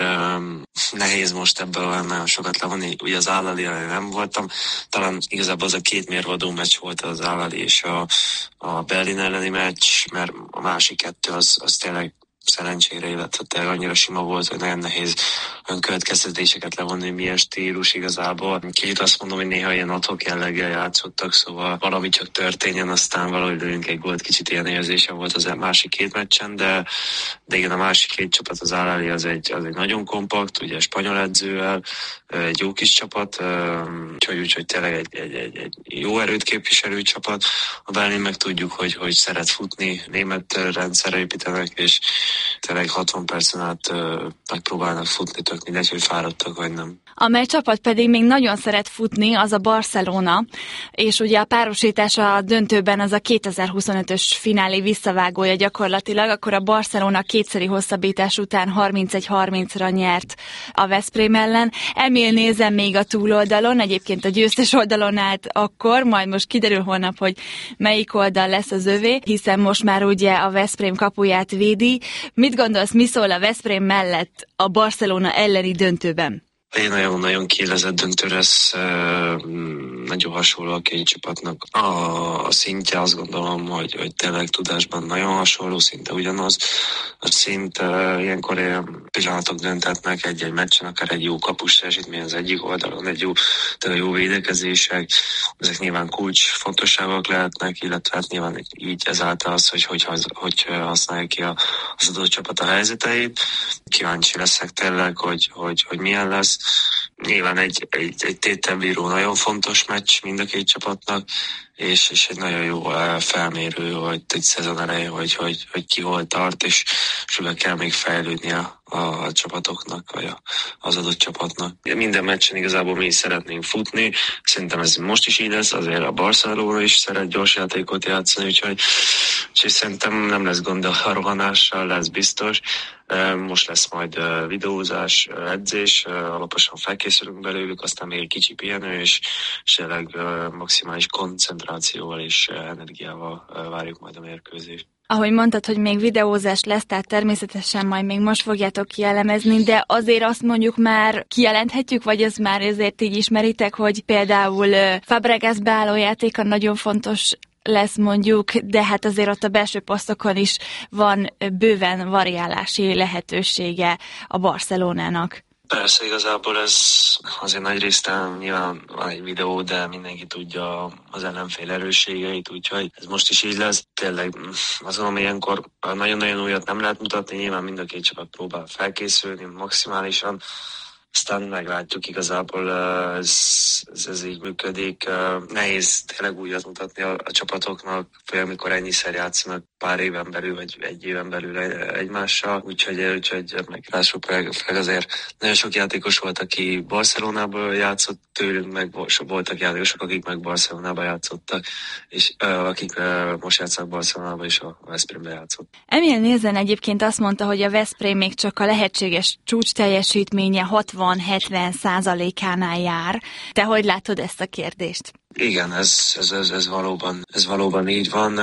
nehéz most ebből olyan nagyon sokat levonni. Ugye az Al-Ahli nem voltam, talán igazából az a két mérvadó meccs volt az Al-Ahli és a, a Berlin elleni meccs, mert a másik kettő az, az tényleg szerencsére, illetve tényleg annyira sima volt, hogy nagyon nehéz önkövetkeztetéseket levonni, milyen stílus igazából. Kicsit azt mondom, hogy néha ilyen adhok jelleggel játszottak, szóval valami csak történjen, aztán valahogy lőjünk egy gólt, kicsit ilyen érzése volt az másik két meccsen, de, de igen, a másik két csapat, az Al-Ahli az egy, az egy nagyon kompakt, ugye spanyol edzővel, egy jó kis csapat, úgyhogy, úgyhogy tényleg egy, egy, egy, egy jó erőt képviselő csapat. A Berlin meg tudjuk, hogy, hogy szeret futni, német rendszerre építenek, és tényleg hatvan percen át megpróbálnak futni, tök mindegy, hogy fáradtak vagy nem. Amely csapat pedig még nagyon szeret futni, az a Barcelona, és ugye a párosítás a döntőben az a kétezer-huszonötös finálé visszavágója gyakorlatilag, akkor a Barcelona kétszeri hosszabbítás után harmincegy harmincra nyert a Veszprém ellen. Emil nézem még a túloldalon, egyébként a győztes oldalon állt akkor, majd most kiderül holnap, hogy melyik oldal lesz az övé, hiszen most már ugye a Veszprém kapuját védi. Mit gondolsz, mi szól a Veszprém mellett a Barcelona elleni döntőben? Egy nagyon-nagyon kiélezett döntő lesz, nagyon hasonló a két csapatnak. A szintje azt gondolom, hogy, hogy tényleg tudásban nagyon hasonló, szinte ugyanaz. A szint ilyenkor ilyen pillanatok döntetnek egy-egy meccsen, akár egy jó kapus teljesítmény az egyik oldalon, egy jó, tényleg jó védekezések. Ezek nyilván kulcs fontosságok lehetnek, illetve hát nyilván így ezáltal az, hogy, hogy, hogy használja ki az adott csapat a helyzeteit. Kíváncsi leszek tényleg, hogy, hogy, hogy milyen lesz. Nyilván egy, egy, egy tételbíró nagyon fontos meccs mind a két csapatnak, és, és egy nagyon jó felmérő, hogy egy szezon elején, hogy, hogy, hogy ki hol tart, és soha kell még fejlődni a, a, a csapatoknak, vagy a, az adott csapatnak. Minden meccsen igazából mi is szeretnénk futni, szerintem ez most is így lesz, azért a Barcelona is szeret gyors játékot játszani, úgyhogy, úgyhogy szerintem nem lesz gond a rohanással, lesz biztos. Most lesz majd videózás, edzés, alaposan felkészülünk belőlük, aztán még egy kicsi pihenő, és tényleg maximális koncentrációval és energiával várjuk majd a mérkőzést. Ahogy mondtad, hogy még videózás lesz, tehát természetesen majd még most fogjátok kielemezni, de azért azt mondjuk már kijelenthetjük, vagy ez már ezért így ismeritek, hogy például Fabregas beálló játéka nagyon fontos lesz mondjuk, de hát azért ott a belső posztokon is van bőven variálási lehetősége a Barcelonának. Persze, igazából ez azért nagy részt nyilván van egy videó, de mindenki tudja az ellenfél erősségeit, úgyhogy ez most is így lesz. Tényleg azt mondom, ilyenkor nagyon-nagyon újat nem lehet mutatni, nyilván mind a két csapat próbál felkészülni maximálisan, aztán meglátjuk igazából, ez, ez, ez így működik. Nehéz tényleg újat mutatni a, a csapatoknak, főleg amikor ennyiszer játszanak pár éven belül, vagy egy éven belül egymással, úgyhogy, úgyhogy meglásuk, főleg azért nagyon sok játékos volt, aki Barcelonából játszott, tőlünk meg voltak játékosok, akik meg Barcelonában játszottak, és uh, akik uh, most játszanak Barcelonában és a Veszprémbe játszott. Emil Nézen egyébként azt mondta, hogy a Veszprém még csak a lehetséges csúcs teljesítménye hatvan-hetven százalékánál jár. Te hogy látod ezt a kérdést? Igen, ez, ez, ez, ez, valóban, ez valóban így van.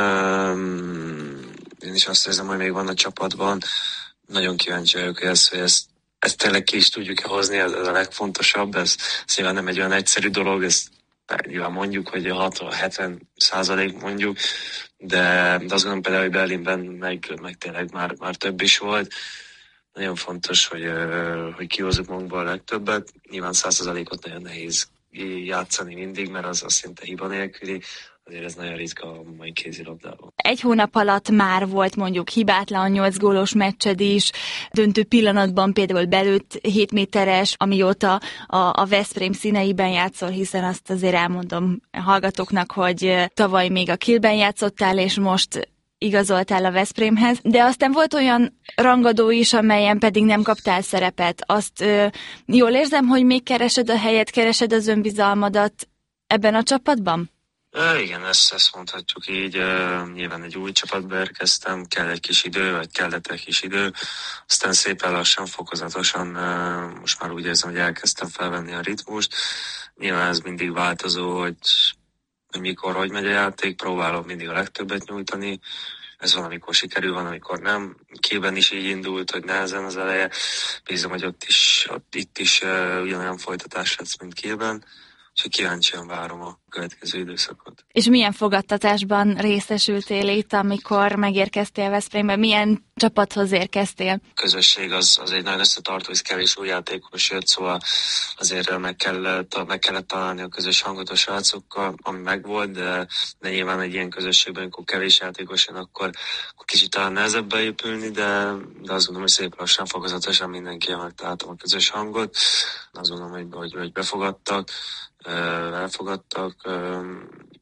Én is azt érzem, hogy még van a csapatban. Nagyon kíváncsi vagyok, hogy ezt, hogy ezt, ezt tényleg ki is tudjuk hozni, ez, ez a legfontosabb. Ez, ez nyilván nem egy olyan egyszerű dolog, ezt nyilván mondjuk, hogy a hatvan-hetven százalék mondjuk, de, de azt gondolom például, hogy Berlinben meg, meg tényleg már, már több is volt. Nagyon fontos, hogy, hogy kihozzuk magunkból a legtöbbet. Nyilván száz százalékot nagyon nehéz játszani mindig, mert az, az szinte hiba nélküli. Azért ez nagyon ritka a mai kézilabdában. Egy hónap alatt már volt mondjuk hibátlan nyolc gólos meccsed is, döntő pillanatban például belőtt hét méteres, amióta a, a Veszprém színeiben játszol, hiszen azt azért elmondom a hallgatóknak, hogy tavaly még a Kielben játszottál, és most igazoltál a Veszprémhez, de aztán volt olyan rangadó is, amelyen pedig nem kaptál szerepet. Azt ö, jól érzem, hogy még keresed a helyet, keresed az önbizalmadat ebben a csapatban? E, igen, ezt, ezt mondhatjuk így. E, nyilván egy új csapatba érkeztem, kell egy kis idő, vagy kellett egy kis idő. Aztán szépen lassan, fokozatosan e, most már úgy érzem, hogy elkezdtem felvenni a ritmust. Nyilván ez mindig változó, hogy hogy mikor, hogy megy a játék, próbálom mindig a legtöbbet nyújtani. Ez van, amikor sikerül, van, amikor nem. Kielben is így indult, hogy nehezen az eleje. Bízom, hogy ott is, ott, itt is uh, ugyanolyan folytatás lesz, mint Kielben. Úgyhogy kíváncsian várom a következő időszakot. És milyen fogadtatásban részesültél itt, amikor megérkeztél Veszprémbe? Milyen csapathoz érkeztél? A közösség az, az egy nagyon összetartó, és kevés új játékos jött, szóval azért meg kellett, meg kellett találni a közös hangot a srácokkal, ami megvolt, de, de nyilván egy ilyen közösségben, amikor kevés játékos jön, akkor, akkor kicsit talán nehezebb beépülni, de, de azt gondolom, hogy szép lassan, fokozatosan mindenkivel megtaláltam a közös hangot. Azt gondolom, hogy, hogy, hogy befogadtak, elfogadtak,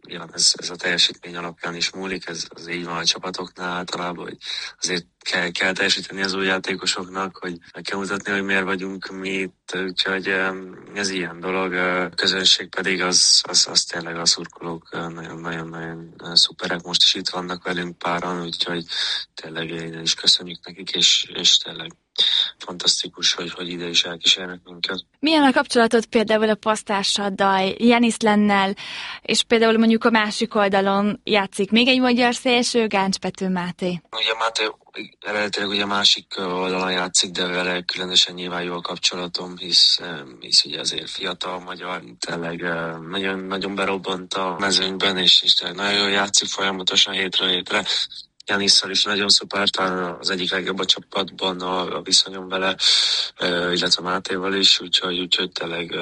nyilván ez, ez a teljesítmény alapján is múlik, ez az így van a csapatoknál általában, hogy azért kell, kell teljesíteni az új játékosoknak, hogy meg kell mutatni, hogy miért vagyunk mi itt, úgyhogy ez ilyen dolog. A közönség pedig az, az, az tényleg a szurkolók nagyon-nagyon szuperek, most is itt vannak velünk páran, úgyhogy tényleg én is köszönjük nekik, és, és tényleg fantasztikus, hogy, hogy ide is elkísérnek minket. Milyen a kapcsolatod például a pasztársaddal, Janis Lennel, és például mondjuk a másik oldalon játszik még egy magyar szélső, Gáncs Pető Máté? Ugye Máté eredetileg ugye a másik oldalon játszik, de vele különösen nyilván jó a kapcsolatom, hisz, hisz ugye azért fiatal magyar, tényleg nagyon, nagyon berobbant a mezőnyben, és, és tényleg nagyon jól játszik folyamatosan hétről hétre. Janisszal is nagyon szuper, talán az egyik legjobb a csapatban a, a viszonyom vele, illetve Mátéval is, úgyhogy, úgyhogy tényleg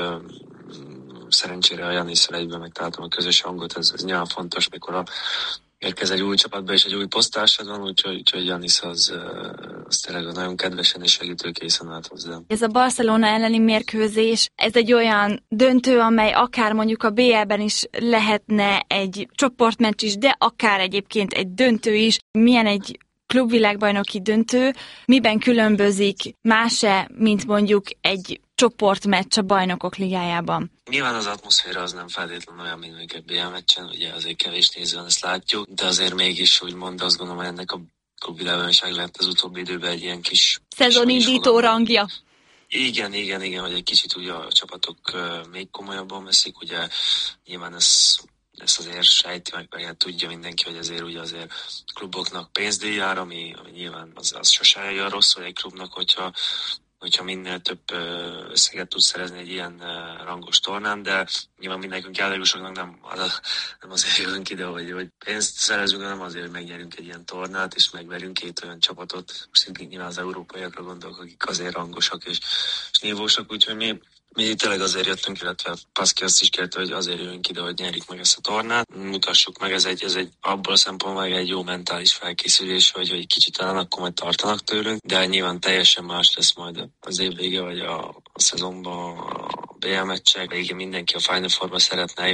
szerencsére a Janisszal egyben megtaláltam a közös hangot, ez, ez nyilván fontos, mikor a érkez egy új csapatba és egy új posztársad van, úgyhogy, úgyhogy Janis az, az tényleg nagyon kedvesen és segítőkészen állt hozzám. Ez a Barcelona elleni mérkőzés, ez egy olyan döntő, amely akár mondjuk a bé el-ben is lehetne egy csoportmeccs is, de akár egyébként egy döntő is. Milyen egy klubvilágbajnoki döntő, miben különbözik más-e, mint mondjuk egy csoportmeccs a Bajnokok Ligájában? Nyilván az atmoszféra az nem feltétlenül olyan, mint egy bé el meccsen, ugye azért kevés néző van, ezt látjuk, de azért mégis úgymond azt gondolom, hogy ennek a klubvilágbajnokság lett az utóbbi időben egy ilyen kis... Szezonindító rangja. Igen, igen, igen, hogy egy kicsit ugye a csapatok uh, még komolyabban veszik, ugye nyilván ez... ezt azért sejti, meg, meg tudja mindenki, hogy azért ugye azért kluboknak pénzdíj jár, ami, ami nyilván az, az sose jön rosszul egy klubnak, hogyha, hogyha minél több összeget tud szerezni egy ilyen rangos tornán, de nyilván mindenkünk játékosoknak nem, az, nem azért jövünk ide, hogy, hogy pénzt szerezünk, hanem azért, hogy megnyerünk egy ilyen tornát, és megverünk két olyan csapatot, most nyilván az európaiakra gondolok, akik azért rangosak és, és nívósak, úgyhogy mi Mi tényleg azért jöttünk, illetve Paszki azt is kérte, hogy azért jövünk ide, hogy nyerjük meg ezt a tornát. Mutassuk meg, ez egy, ez egy abból a szempontból egy jó mentális felkészülés, hogy, hogy kicsit talán akkor majd tartanak tőlünk, de nyilván teljesen más lesz majd az év vége, vagy a, a szezonban a bé el meccsek. Végén mindenki a Final Fourba szeretne